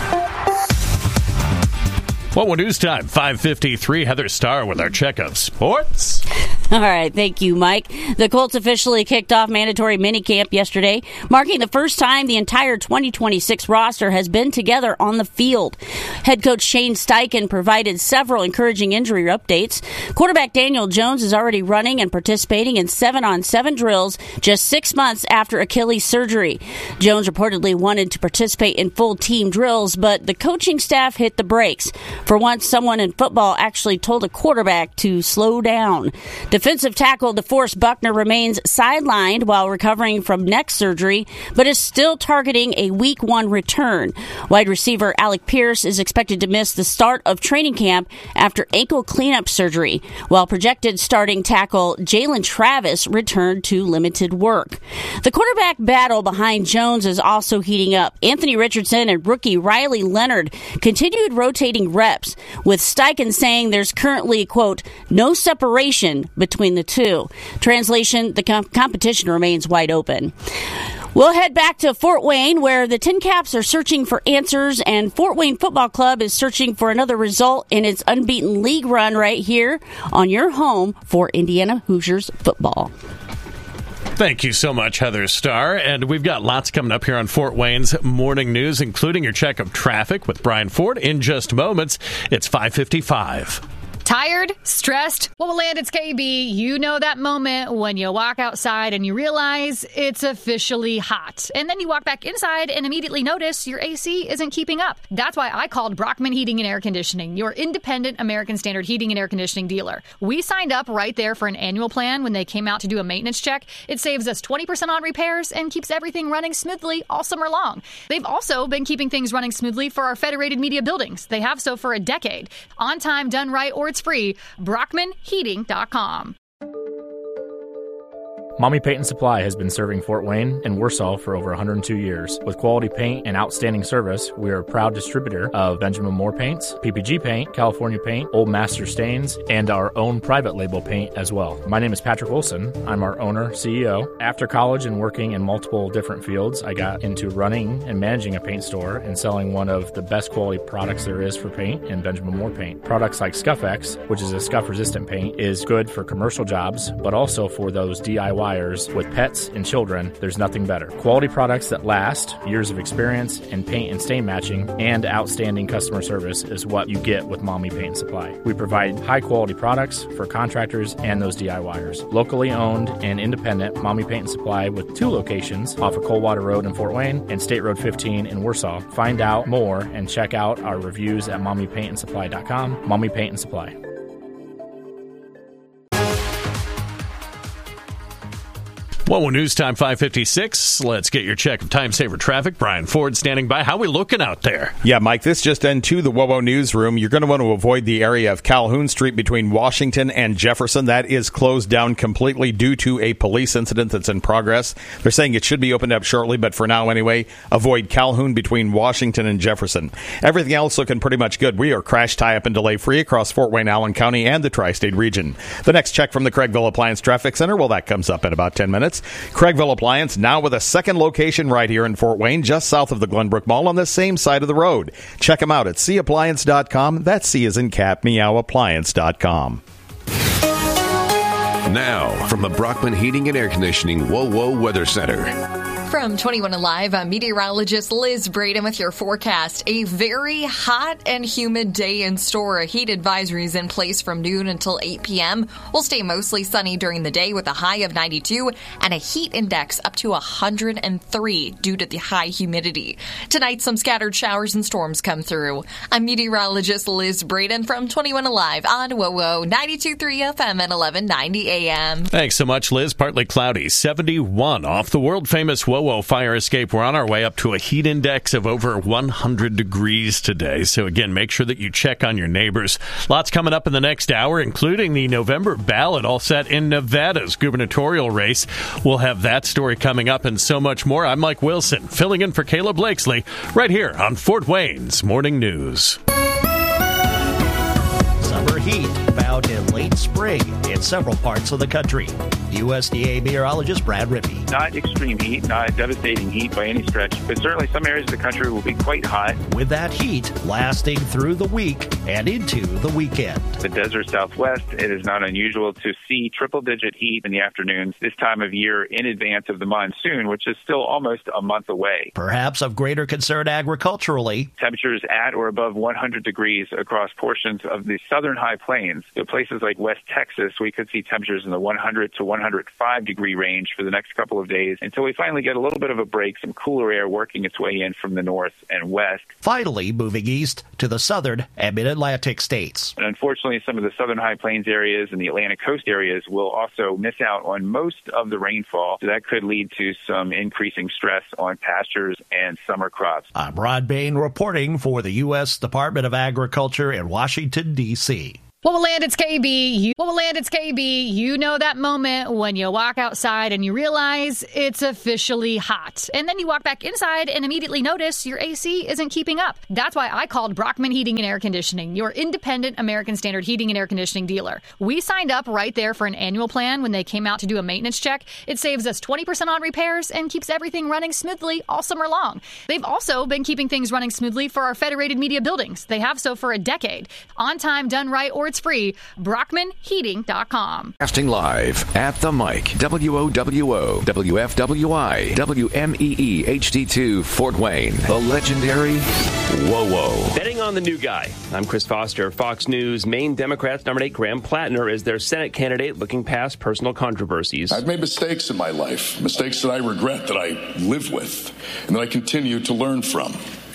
[SPEAKER 5] Well, news time, five fifty-three. Heather Starr with our check of sports.
[SPEAKER 25] All right, thank you, Mike. The Colts officially kicked off mandatory minicamp yesterday, marking the first time the entire twenty twenty-six roster has been together on the field. Head coach Shane Steichen provided several encouraging injury updates. Quarterback Daniel Jones is already running and participating in seven-on-seven drills just six months after Achilles surgery. Jones reportedly wanted to participate in full team drills, but the coaching staff hit the brakes. For once, someone in football actually told a quarterback to slow down. Defensive tackle DeForest Buckner remains sidelined while recovering from neck surgery, but is still targeting a week one return. Wide receiver Alec Pierce is expected to miss the start of training camp after ankle cleanup surgery, while projected starting tackle Jalen Travis returned to limited work. The quarterback battle behind Jones is also heating up. Anthony Richardson and rookie Riley Leonard continued rotating reps, with Steichen saying there's currently, quote, no separation between the two. Translation, the com- competition remains wide open. We'll head back to Fort Wayne, where the Tin Caps are searching for answers, and Fort Wayne Football Club is searching for another result in its unbeaten league run right here on your home for Indiana Hoosiers football.
[SPEAKER 5] Thank you so much, Heather Starr. And we've got lots coming up here on Fort Wayne's Morning News, including your check of traffic with Brian Ford in just moments. It's five fifty-five.
[SPEAKER 6] Tired? Stressed? Well, Land, it's K B. You know that moment when you walk outside and you realize it's officially hot. And then you walk back inside and immediately notice your A C isn't keeping up. That's why I called Brockman Heating and Air Conditioning, your independent American Standard heating and air conditioning dealer. We signed up right there for an annual plan when they came out to do a maintenance check. It saves us twenty percent on repairs and keeps everything running smoothly all summer long. They've also been keeping things running smoothly for our Federated Media buildings. They have so for a decade. On time, done right, or it's free. Brockman Heating dot com.
[SPEAKER 12] Mommy Paint and Supply has been serving Fort Wayne and Warsaw for over one hundred two years. With quality paint and outstanding service, we are a proud distributor of Benjamin Moore paints, P P G paint, California paint, Old Master stains, and our own private label paint as well. My name is Patrick Wilson. I'm our owner, C E O. After college and working in multiple different fields, I got into running and managing a paint store and selling one of the best quality products there is for paint in Benjamin Moore paint. Products like Scuff-X, which is a scuff-resistant paint, is good for commercial jobs, but also for those D I Y with pets and children. There's nothing better. Quality products that last, years of experience in paint and stain matching, and outstanding customer service is what you get with Mommy Paint and Supply. We provide high quality products for contractors and those D I Y ers. Locally owned and independent Mommy Paint and Supply with two locations off of Coldwater Road in Fort Wayne and State Road fifteen in Warsaw. Find out more and check out our reviews at mommy paint and supply dot com. Mommy Paint and Supply.
[SPEAKER 5] Well, news time, five fifty-six. Let's get your check of time-saver traffic. Brian Ford standing by. How we looking out there?
[SPEAKER 3] Yeah, Mike, this just into the WOWO newsroom. You're going to want to avoid the area of Calhoun Street between Washington and Jefferson. That is closed down completely due to a police incident that's in progress. They're saying it should be opened up shortly, but for now anyway, avoid Calhoun between Washington and Jefferson. Everything else looking pretty much good. We are crash, tie-up, and delay-free across Fort Wayne, Allen County, and the tri-state region. The next check from the Craigville Appliance Traffic Center, well, that comes up in about ten minutes. Craigville Appliance now with a second location right here in Fort Wayne, just south of the Glenbrook Mall on the same side of the road. Check them out at c appliance dot com. That C is in cat, meow, appliance dot com.
[SPEAKER 2] Now, from the Brockman Heating and Air Conditioning WOWO Weather Center.
[SPEAKER 4] From twenty-one Alive, I'm meteorologist Liz Braden with your forecast. A very hot and humid day in store. Heat advisories in place from noon until eight p.m. We'll stay mostly sunny during the day with a high of ninety-two and a heat index up to one hundred three due to the high humidity. Tonight, some scattered showers and storms come through. I'm meteorologist Liz Braden from twenty-one Alive on WOWO ninety-two point three F M at eleven ninety A M.
[SPEAKER 5] Thanks so much, Liz. Partly cloudy, seventy-one off the world-famous WOWO fire escape. We're on our way up to a heat index of over one hundred degrees today. So again, make sure that you check on your neighbors. Lots coming up in the next hour, including the November ballot all set in Nevada's gubernatorial race. We'll have that story coming up and so much more. I'm Mike Wilson, filling in for Caleb Blakesley, right here on Fort Wayne's Morning News.
[SPEAKER 13] Summer heat found in late spring in several parts of the country. U S D A meteorologist Brad Rippey.
[SPEAKER 14] Not extreme heat, not devastating heat by any stretch, but certainly some areas of the country will be quite hot.
[SPEAKER 13] With that heat lasting through the week and into the weekend.
[SPEAKER 14] The desert Southwest, it is not unusual to see triple-digit heat in the afternoons this time of year in advance of the monsoon, which is still almost a month away.
[SPEAKER 13] Perhaps of greater concern agriculturally.
[SPEAKER 14] Temperatures at or above one hundred degrees across portions of the southern high plains. So places like West Texas, we could see temperatures in the one hundred to one hundred five degree range for the next couple of days until we finally get a little bit of a break, some cooler air working its way in from the north and west.
[SPEAKER 13] Finally, moving east to the southern and mid-Atlantic states.
[SPEAKER 14] And unfortunately, some of the southern high plains areas and the Atlantic coast areas will also miss out on most of the rainfall. So that could lead to some increasing stress on pastures and summer crops.
[SPEAKER 13] I'm Rod Bain reporting for the U S Department of Agriculture in Washington, D C
[SPEAKER 6] What will land? It's K B. You, what will land? It's K B. You know that moment when you walk outside and you realize it's officially hot. And then you walk back inside and immediately notice your A C isn't keeping up. That's why I called Brockman Heating and Air Conditioning, your independent American Standard heating and air conditioning dealer. We signed up right there for an annual plan when they came out to do a maintenance check. It saves us twenty percent on repairs and keeps everything running smoothly all summer long. They've also been keeping things running smoothly for our Federated Media buildings. They have so for a decade. On time, done right, or it's free. Brockman Heating dot com.
[SPEAKER 2] Casting live at the mic. W O W O, W F W I, W M E E H D two, Fort Wayne. The legendary Whoa Whoa.
[SPEAKER 16] Betting on the new guy. I'm Chris Foster. Fox News Maine Democrats nominate Graham Plattner as their Senate candidate, looking past personal controversies.
[SPEAKER 17] I've made mistakes in my life, mistakes that I regret, that I live with, and that I continue to learn from.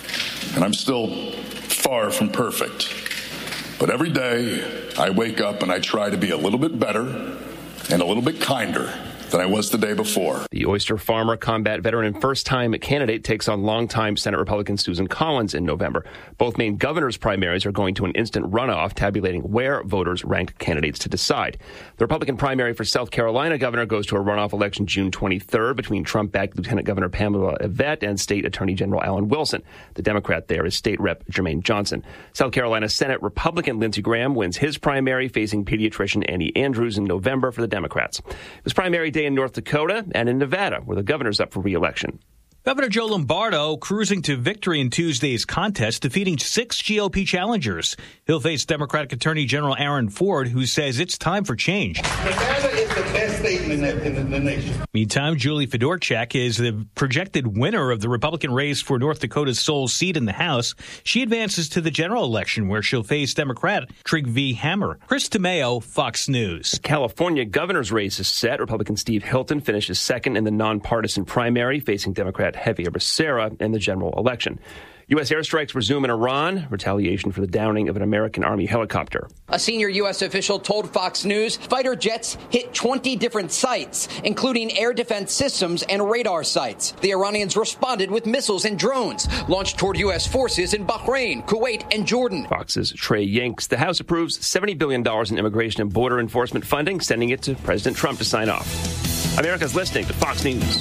[SPEAKER 17] And I'm still far from perfect. But every day, I wake up and I try to be a little bit better and a little bit kinder than I was the day before.
[SPEAKER 16] The oyster farmer, combat veteran, and first-time candidate takes on longtime Senate Republican Susan Collins in November. Both Maine governor's primaries are going to an instant runoff, tabulating where voters ranked candidates to decide. The Republican primary for South Carolina governor goes to a runoff election June twenty-third between Trump-backed Lieutenant Governor Pamela Yvette and State Attorney General Alan Wilson. The Democrat there is State Rep Jermaine Johnson. South Carolina Senate Republican Lindsey Graham wins his primary, facing pediatrician Annie Andrews in November for the Democrats. It was primary day in North Dakota and in Nevada, where the governor's up for re-election.
[SPEAKER 18] Governor Joe Lombardo cruising to victory in Tuesday's contest, defeating six G O P challengers. He'll face Democratic Attorney General Aaron Ford, who says it's time for change.
[SPEAKER 19] Nevada is the best state in the, in the nation.
[SPEAKER 18] Meantime, Julie Fedorchak is the projected winner of the Republican race for North Dakota's sole seat in the House. She advances to the general election, where she'll face Democrat Trygve Hammer. Chris DeMeo, Fox News.
[SPEAKER 16] The California governor's race is set. Republican Steve Hilton finishes second in the nonpartisan primary, facing Democrat Javier Becerra in the general election. U S airstrikes resume in Iran, retaliation for the downing of an American Army helicopter.
[SPEAKER 20] A senior U S official told Fox News fighter jets hit twenty different sites, including air defense systems and radar sites. The Iranians responded with missiles and drones launched toward U S forces in Bahrain, Kuwait, and Jordan.
[SPEAKER 16] Fox's Trey Yanks. The House approves seventy billion dollars in immigration and border enforcement funding, sending it to President Trump to sign off. America's listening to Fox News.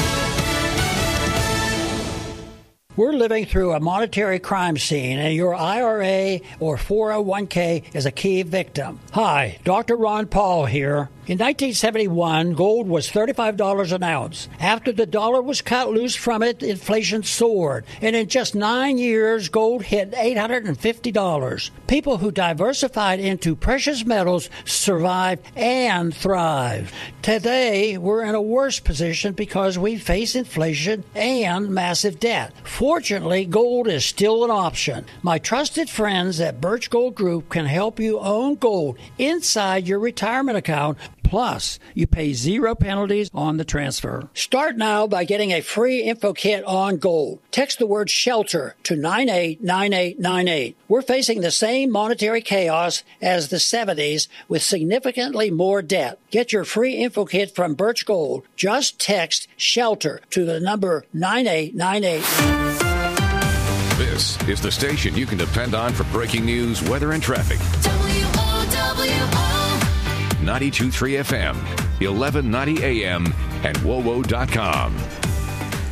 [SPEAKER 26] We're living through a monetary crime scene, and your I R A or four oh one k is a key victim. Hi, Doctor Ron Paul here. In nineteen seventy-one, gold was thirty-five dollars an ounce. After the dollar was cut loose from it, inflation soared. And in just nine years, gold hit eight hundred fifty dollars. People who diversified into precious metals survived and thrived. Today, we're in a worse position because we face inflation and massive debt. Fortunately, gold is still an option. My trusted friends at Birch Gold Group can help you own gold inside your retirement account. Plus, you pay zero penalties on the transfer. Start now by getting a free info kit on gold. Text the word SHELTER to nine eight nine eight nine eight. We're facing the same monetary chaos as the seventies with significantly more debt. Get your free info kit from Birch Gold. Just text SHELTER to the number nine eight nine eight.
[SPEAKER 2] This is the station you can depend on for breaking news, weather, and traffic.
[SPEAKER 29] W O W O
[SPEAKER 2] ninety-two point three F M, eleven ninety A M, and W O W O dot com.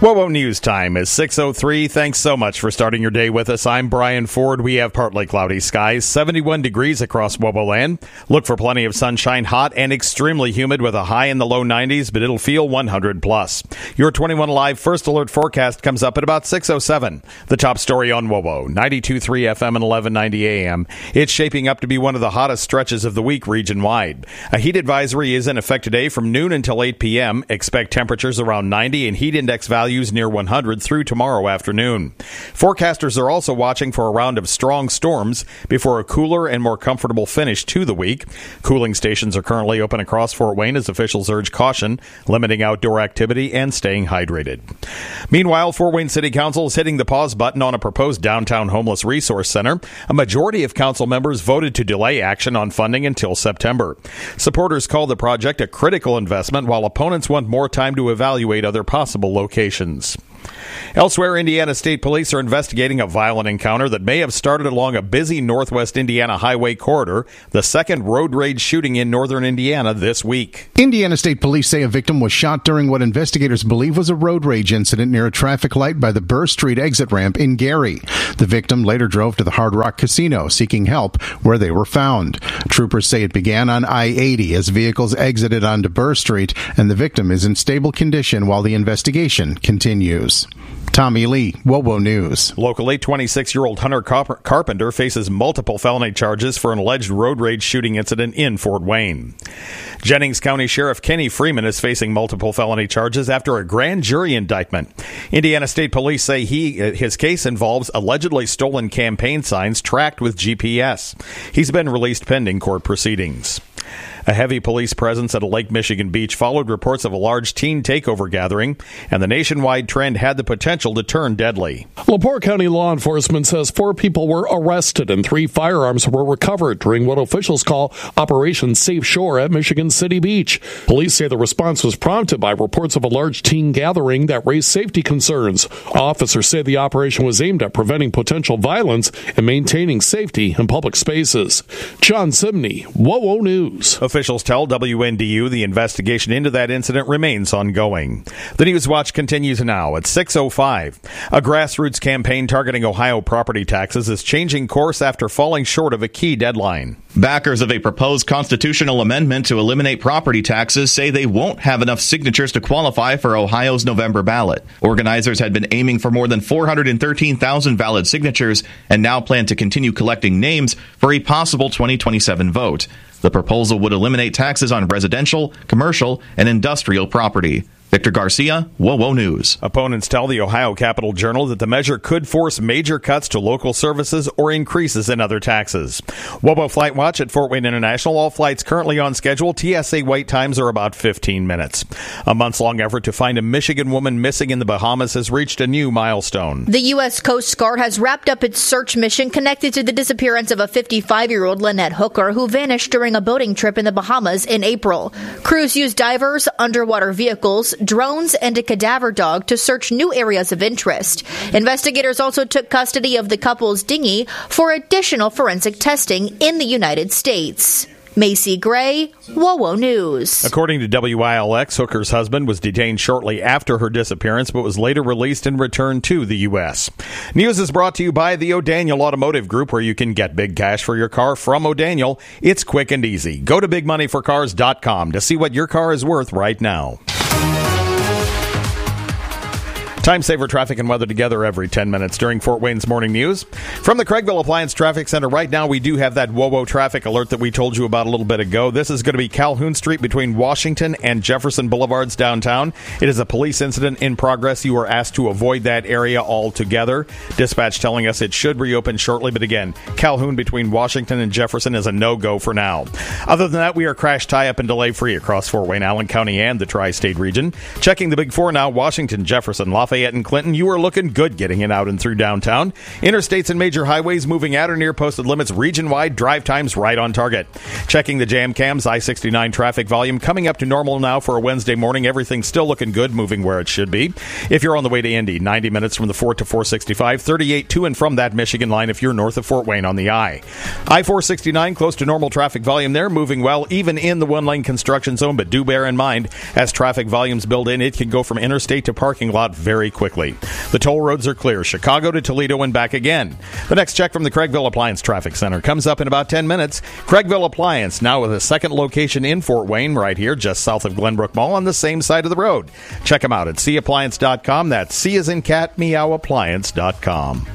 [SPEAKER 3] Whoa, news time is six oh three. Thanks so much for starting your day with us. I'm Brian Ford. We have partly cloudy skies, seventy-one degrees across Wobo land. Look for plenty of sunshine, hot and extremely humid with a high in the low nineties, but it'll feel one hundred plus. Your twenty-one Live First Alert forecast comes up at about six oh seven. The top story on Wobo, ninety-two point three F M and eleven ninety A M. It's shaping up to be one of the hottest stretches of the week region-wide. A heat advisory is in effect today from noon until eight p.m. Expect temperatures around ninety and heat index values near one hundred through tomorrow afternoon. Forecasters are also watching for a round of strong storms before a cooler and more comfortable finish to the week. Cooling stations are currently open across Fort Wayne as officials urge caution, limiting outdoor activity and staying hydrated. Meanwhile, Fort Wayne City Council is hitting the pause button on a proposed downtown homeless resource center. A majority of council members voted to delay action on funding until September. Supporters call the project a critical investment, while opponents want more time to evaluate other possible locations. Elsewhere, Indiana State Police are investigating a violent encounter that may have started along a busy northwest Indiana highway corridor, the second road rage shooting in northern Indiana this week.
[SPEAKER 7] Indiana State Police say a victim was shot during what investigators believe was a road rage incident near a traffic light by the Burr Street exit ramp in Gary. The victim later drove to the Hard Rock Casino seeking help, where they were found. Troopers say it began on I eighty as vehicles exited onto Burr Street, and the victim is in stable condition while the investigation continues. Tommy Lee, Wobo News.
[SPEAKER 3] Locally, twenty-six-year-old Hunter Carpenter faces multiple felony charges for an alleged road rage shooting incident in Fort Wayne. Jennings County Sheriff Kenny Freeman is facing multiple felony charges after a grand jury indictment. Indiana State Police say he his case involves allegedly stolen campaign signs tracked with G P S. He's been released pending court proceedings. A heavy police presence at a Lake Michigan beach followed reports of a large teen takeover gathering, and the nationwide trend had the potential to turn deadly.
[SPEAKER 8] LaPorte County law enforcement says four people were arrested and three firearms were recovered during what officials call Operation Safe Shore at Michigan City Beach. Police say the response was prompted by reports of a large teen gathering that raised safety concerns. Officers say the operation was aimed at preventing potential violence and maintaining safety in public spaces. John Simney, Wowo News.
[SPEAKER 3] Officials tell W N D U the investigation into that incident remains ongoing. The News Watch continues now at six oh five. A grassroots campaign targeting Ohio property taxes is changing course after falling short of a key deadline.
[SPEAKER 10] Backers of a proposed constitutional amendment to eliminate property taxes say they won't have enough signatures to qualify for Ohio's November ballot. Organizers had been aiming for more than four hundred thirteen thousand valid signatures and now plan to continue collecting names for a possible twenty twenty-seven vote. The proposal would eliminate taxes on residential, commercial, and industrial property. Victor Garcia, Wowo News.
[SPEAKER 3] Opponents tell the Ohio Capital Journal that the measure could force major cuts to local services or increases in other taxes. Wobo Flight Watch at Fort Wayne International. All flights currently on schedule. T S A wait times are about fifteen minutes. A months-long effort to find a Michigan woman missing in the Bahamas has reached a new milestone.
[SPEAKER 15] The U S Coast Guard has wrapped up its search mission connected to the disappearance of a fifty-five-year-old Lynette Hooker who vanished during a boating trip in the Bahamas in April. Crews used divers, underwater vehicles, drones, and a cadaver dog to search new areas of interest. Investigators also took custody of the couple's dinghy for additional forensic testing in the United States. Macy Gray, Wowo News.
[SPEAKER 3] According to W I L X, Hooker's husband was detained shortly after her disappearance, but was later released and returned to the U S. News is brought to you by the O'Daniel Automotive Group, where you can get big cash for your car from O'Daniel. It's quick and easy. Go to big money for cars dot com to see what your car is worth right now. Time saver traffic and weather together every ten minutes during Fort Wayne's morning news. From the Craigville Appliance Traffic Center, right now we do have that Wowo traffic alert that we told you about a little bit ago. This is going to be Calhoun Street between Washington and Jefferson Boulevards downtown. It is a police incident in progress. You are asked to avoid that area altogether. Dispatch telling us it should reopen shortly, but again, Calhoun between Washington and Jefferson is a no-go for now. Other than that, we are crash tie-up and delay-free across Fort Wayne, Allen County, and the Tri-State region. Checking the Big Four now, Washington, Jefferson, Lafayette, and Clinton, you are looking good getting in, out, and through downtown. Interstates and major highways moving at or near posted limits region-wide, drive times right on target. Checking the jam cams, I sixty-nine traffic volume coming up to normal now for a Wednesday morning. Everything's still looking good, moving where it should be. If you're on the way to Indy, ninety minutes from the Fort to four sixty-five, thirty-eight to and from that Michigan line if you're north of Fort Wayne on the I. I four sixty-nine, close to normal traffic volume there, moving well even in the one-lane construction zone, but do bear in mind, as traffic volumes build in, it can go from interstate to parking lot very very quickly. The toll roads are clear, Chicago to Toledo and back again. The next check from the Craigville Appliance Traffic Center comes up in about ten minutes. Craigville Appliance, now with a second location in Fort Wayne, right here just south of Glenbrook Mall on the same side of the road. Check them out at c appliance dot com. That's C as in cat, meow appliance dot com.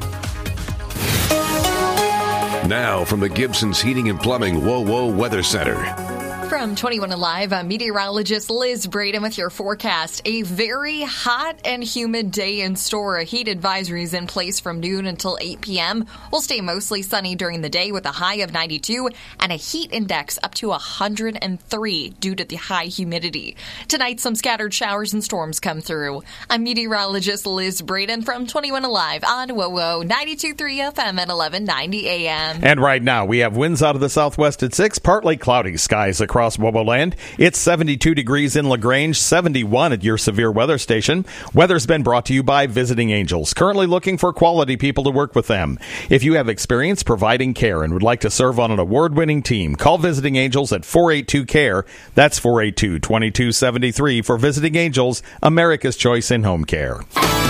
[SPEAKER 2] Now from the Gibson's Heating and Plumbing Whoa Whoa Weather Center.
[SPEAKER 4] From twenty-one Alive, I'm meteorologist Liz Braden with your forecast. A very hot and humid day in store. A heat advisory is in place from noon until eight p.m. We'll stay mostly sunny during the day with a high of ninety-two and a heat index up to one hundred three due to the high humidity. Tonight, some scattered showers and storms come through. I'm meteorologist Liz Braden from twenty-one Alive on Whoa Whoa ninety-two point three F M at eleven ninety A M.
[SPEAKER 3] And right now, we have winds out of the southwest at six, partly cloudy skies across Wobo Land. It's seventy-two degrees in LaGrange, seventy-one at your severe weather station. Weather's been brought to you by Visiting Angels, currently looking for quality people to work with them. If you have experience providing care and would like to serve on an award-winning team, call Visiting Angels at four eight two C A R E. That's four eight two, two two seven three for Visiting Angels, America's choice in home care.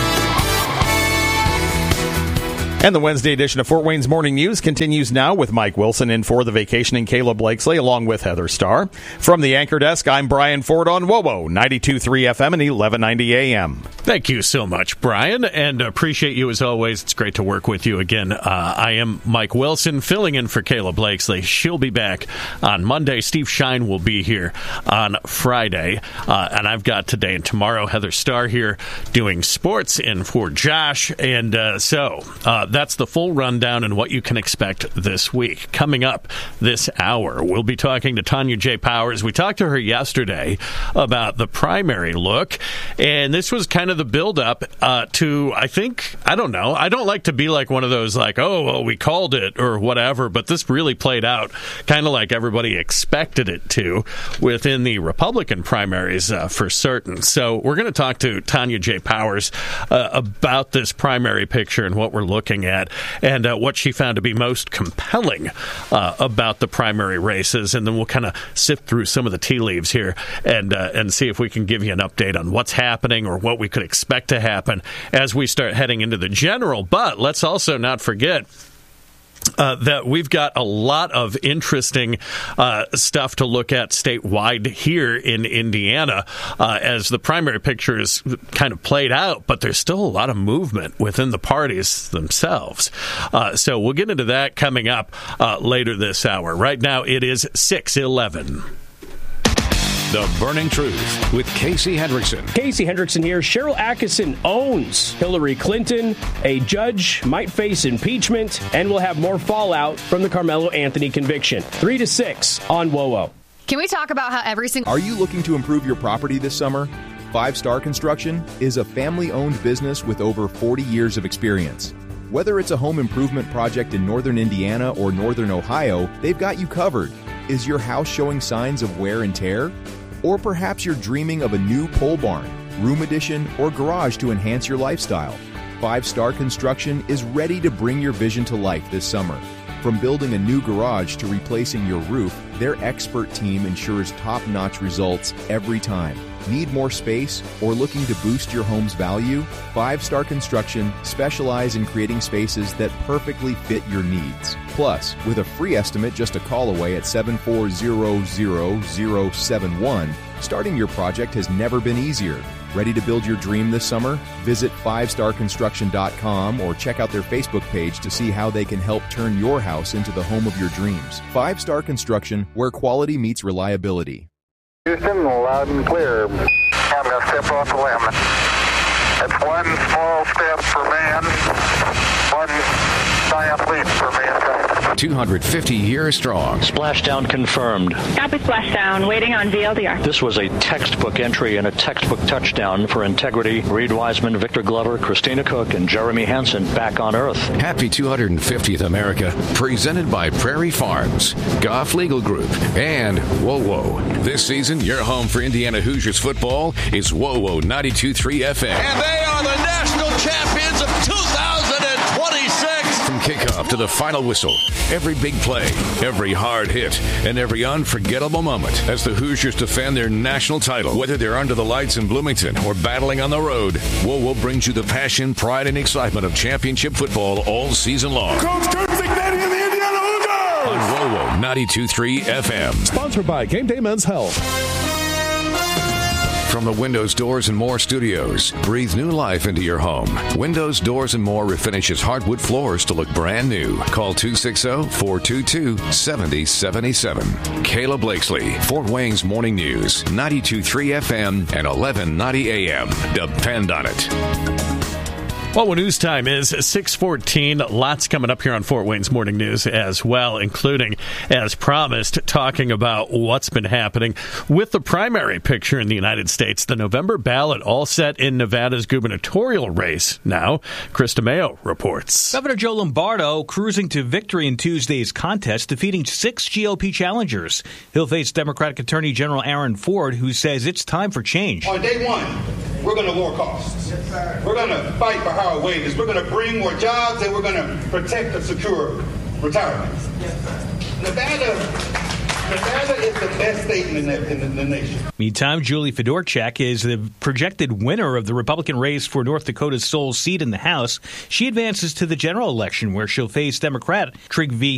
[SPEAKER 3] And the Wednesday edition of Fort Wayne's Morning News continues now with Mike Wilson in for the vacationing Caleb Blakesley along with Heather Starr. From the anchor desk, I'm Brian Ford on W O W O ninety-two point three F M and eleven ninety A M.
[SPEAKER 5] Thank you so much, Brian, and appreciate you as always. It's great to work with you again. Uh, I am Mike Wilson, filling in for Caleb Blakesley. She'll be back on Monday. Steve Shine will be here on Friday. Uh, and I've got today and tomorrow Heather Starr here doing sports in for Josh. And uh, so uh, that's the full rundown and what you can expect this week. Coming up this hour, we'll be talking to Tanya J. Powers. We talked to her yesterday about the primary look, and this was kind of the build-up uh, to, I think, I don't know, I don't like to be like one of those like, oh, well, we called it or whatever, but this really played out kind of like everybody expected it to within the Republican primaries uh, for certain. So we're going to talk to Tanya J. Powers uh, about this primary picture and what we're looking at and uh, what she found to be most compelling uh, about the primary races, and then we'll kind of sift through some of the tea leaves here and uh, and see if we can give you an update on what's happening or what we could expect to happen as we start heading into the general. But let's also not forget Uh, that we've got a lot of interesting uh, stuff to look at statewide here in Indiana uh, as the primary picture is kind of played out, but there's still a lot of movement within the parties themselves. Uh, so we'll get into that coming up uh, later this hour. Right now it is six eleven.
[SPEAKER 2] The Burning Truth with Casey Hendrickson.
[SPEAKER 1] Casey Hendrickson here. Cheryl Atkinson owns Hillary Clinton. A judge might face impeachment, and we'll have more fallout from the Carmelo Anthony conviction. Three to six on W O W O.
[SPEAKER 6] Can we talk about how every single...
[SPEAKER 9] Are you looking to improve your property this summer? Five Star Construction is a family-owned business with over forty years of experience. Whether it's a home improvement project in northern Indiana or northern Ohio, they've got you covered. Is your house showing signs of wear and tear? Or perhaps you're dreaming of a new pole barn, room addition, or garage to enhance your lifestyle. Five Star Construction is ready to bring your vision to life this summer. From building a new garage to replacing your roof, their expert team ensures top-notch results every time. Need more space or looking to boost your home's value? Five Star Construction specialize in creating spaces that perfectly fit your needs. Plus, with a free estimate just a call away at seven four zero zero zero seven one, starting your project has never been easier. Ready to build your dream this summer? Visit five star construction dot com or check out their Facebook page to see how they can help turn your house into the home of your dreams. Five Star Construction, where quality meets reliability.
[SPEAKER 11] Houston, loud and clear. I'm going to step off the limb. It's one small step for man, one giant leap for mankind.
[SPEAKER 2] two hundred fifty years strong.
[SPEAKER 21] Splashdown confirmed.
[SPEAKER 22] Copy splashdown, waiting on V L D R.
[SPEAKER 21] This was a textbook entry and a textbook touchdown for integrity. Reed Wiseman, Victor Glover, Christina Cook, and Jeremy Hansen back on Earth.
[SPEAKER 2] Happy two hundred fiftieth America, presented by Prairie Farms, Goff Legal Group, and W O W O. This season, your home for Indiana Hoosiers football is W O W O ninety-two point three F M.
[SPEAKER 23] And they are the national champions of two thousand twenty-six.
[SPEAKER 2] From kickoff to the final whistle. Every big play, every hard hit, and every unforgettable moment as the Hoosiers defend their national title. Whether they're under the lights in Bloomington or battling on the road, WoWo brings you the passion, pride, and excitement of championship football all season long.
[SPEAKER 12] Coach Kurt Cignetti and the Indiana Hoosiers!
[SPEAKER 2] On WoWo ninety-two point three F M.
[SPEAKER 8] Sponsored by Game Day Men's Health.
[SPEAKER 2] From the Windows, Doors, and More studios, breathe new life into your home. Windows, Doors, and More refinishes hardwood floors to look brand new. Call two six zero, four two two, seven zero seven seven. Kayla Blakesley, Fort Wayne's Morning News, ninety-two point three F M and eleven ninety A M. Depend on it.
[SPEAKER 5] Well, what news time is six fourteen. Lots coming up here on Fort Wayne's Morning News as well, including, as promised, talking about what's been happening with the primary picture in the United States. The November ballot all set in Nevada's gubernatorial race. Now, Chris DeMeo reports.
[SPEAKER 18] Governor Joe Lombardo cruising to victory in Tuesday's contest, defeating six G O P challengers. He'll face Democratic Attorney General Aaron Ford, who says it's time for change.
[SPEAKER 19] On day one, we're going to lower costs. We're going to fight for higher wages. We're going to bring more jobs, and we're going to protect a secure retirement. Nevada, Nevada is the best state in the, in the nation.
[SPEAKER 18] Meantime, Julie Fedorchak is the projected winner of the Republican race for North Dakota's sole seat in the House. She advances to the general election, where she'll face Democrat Trigg V.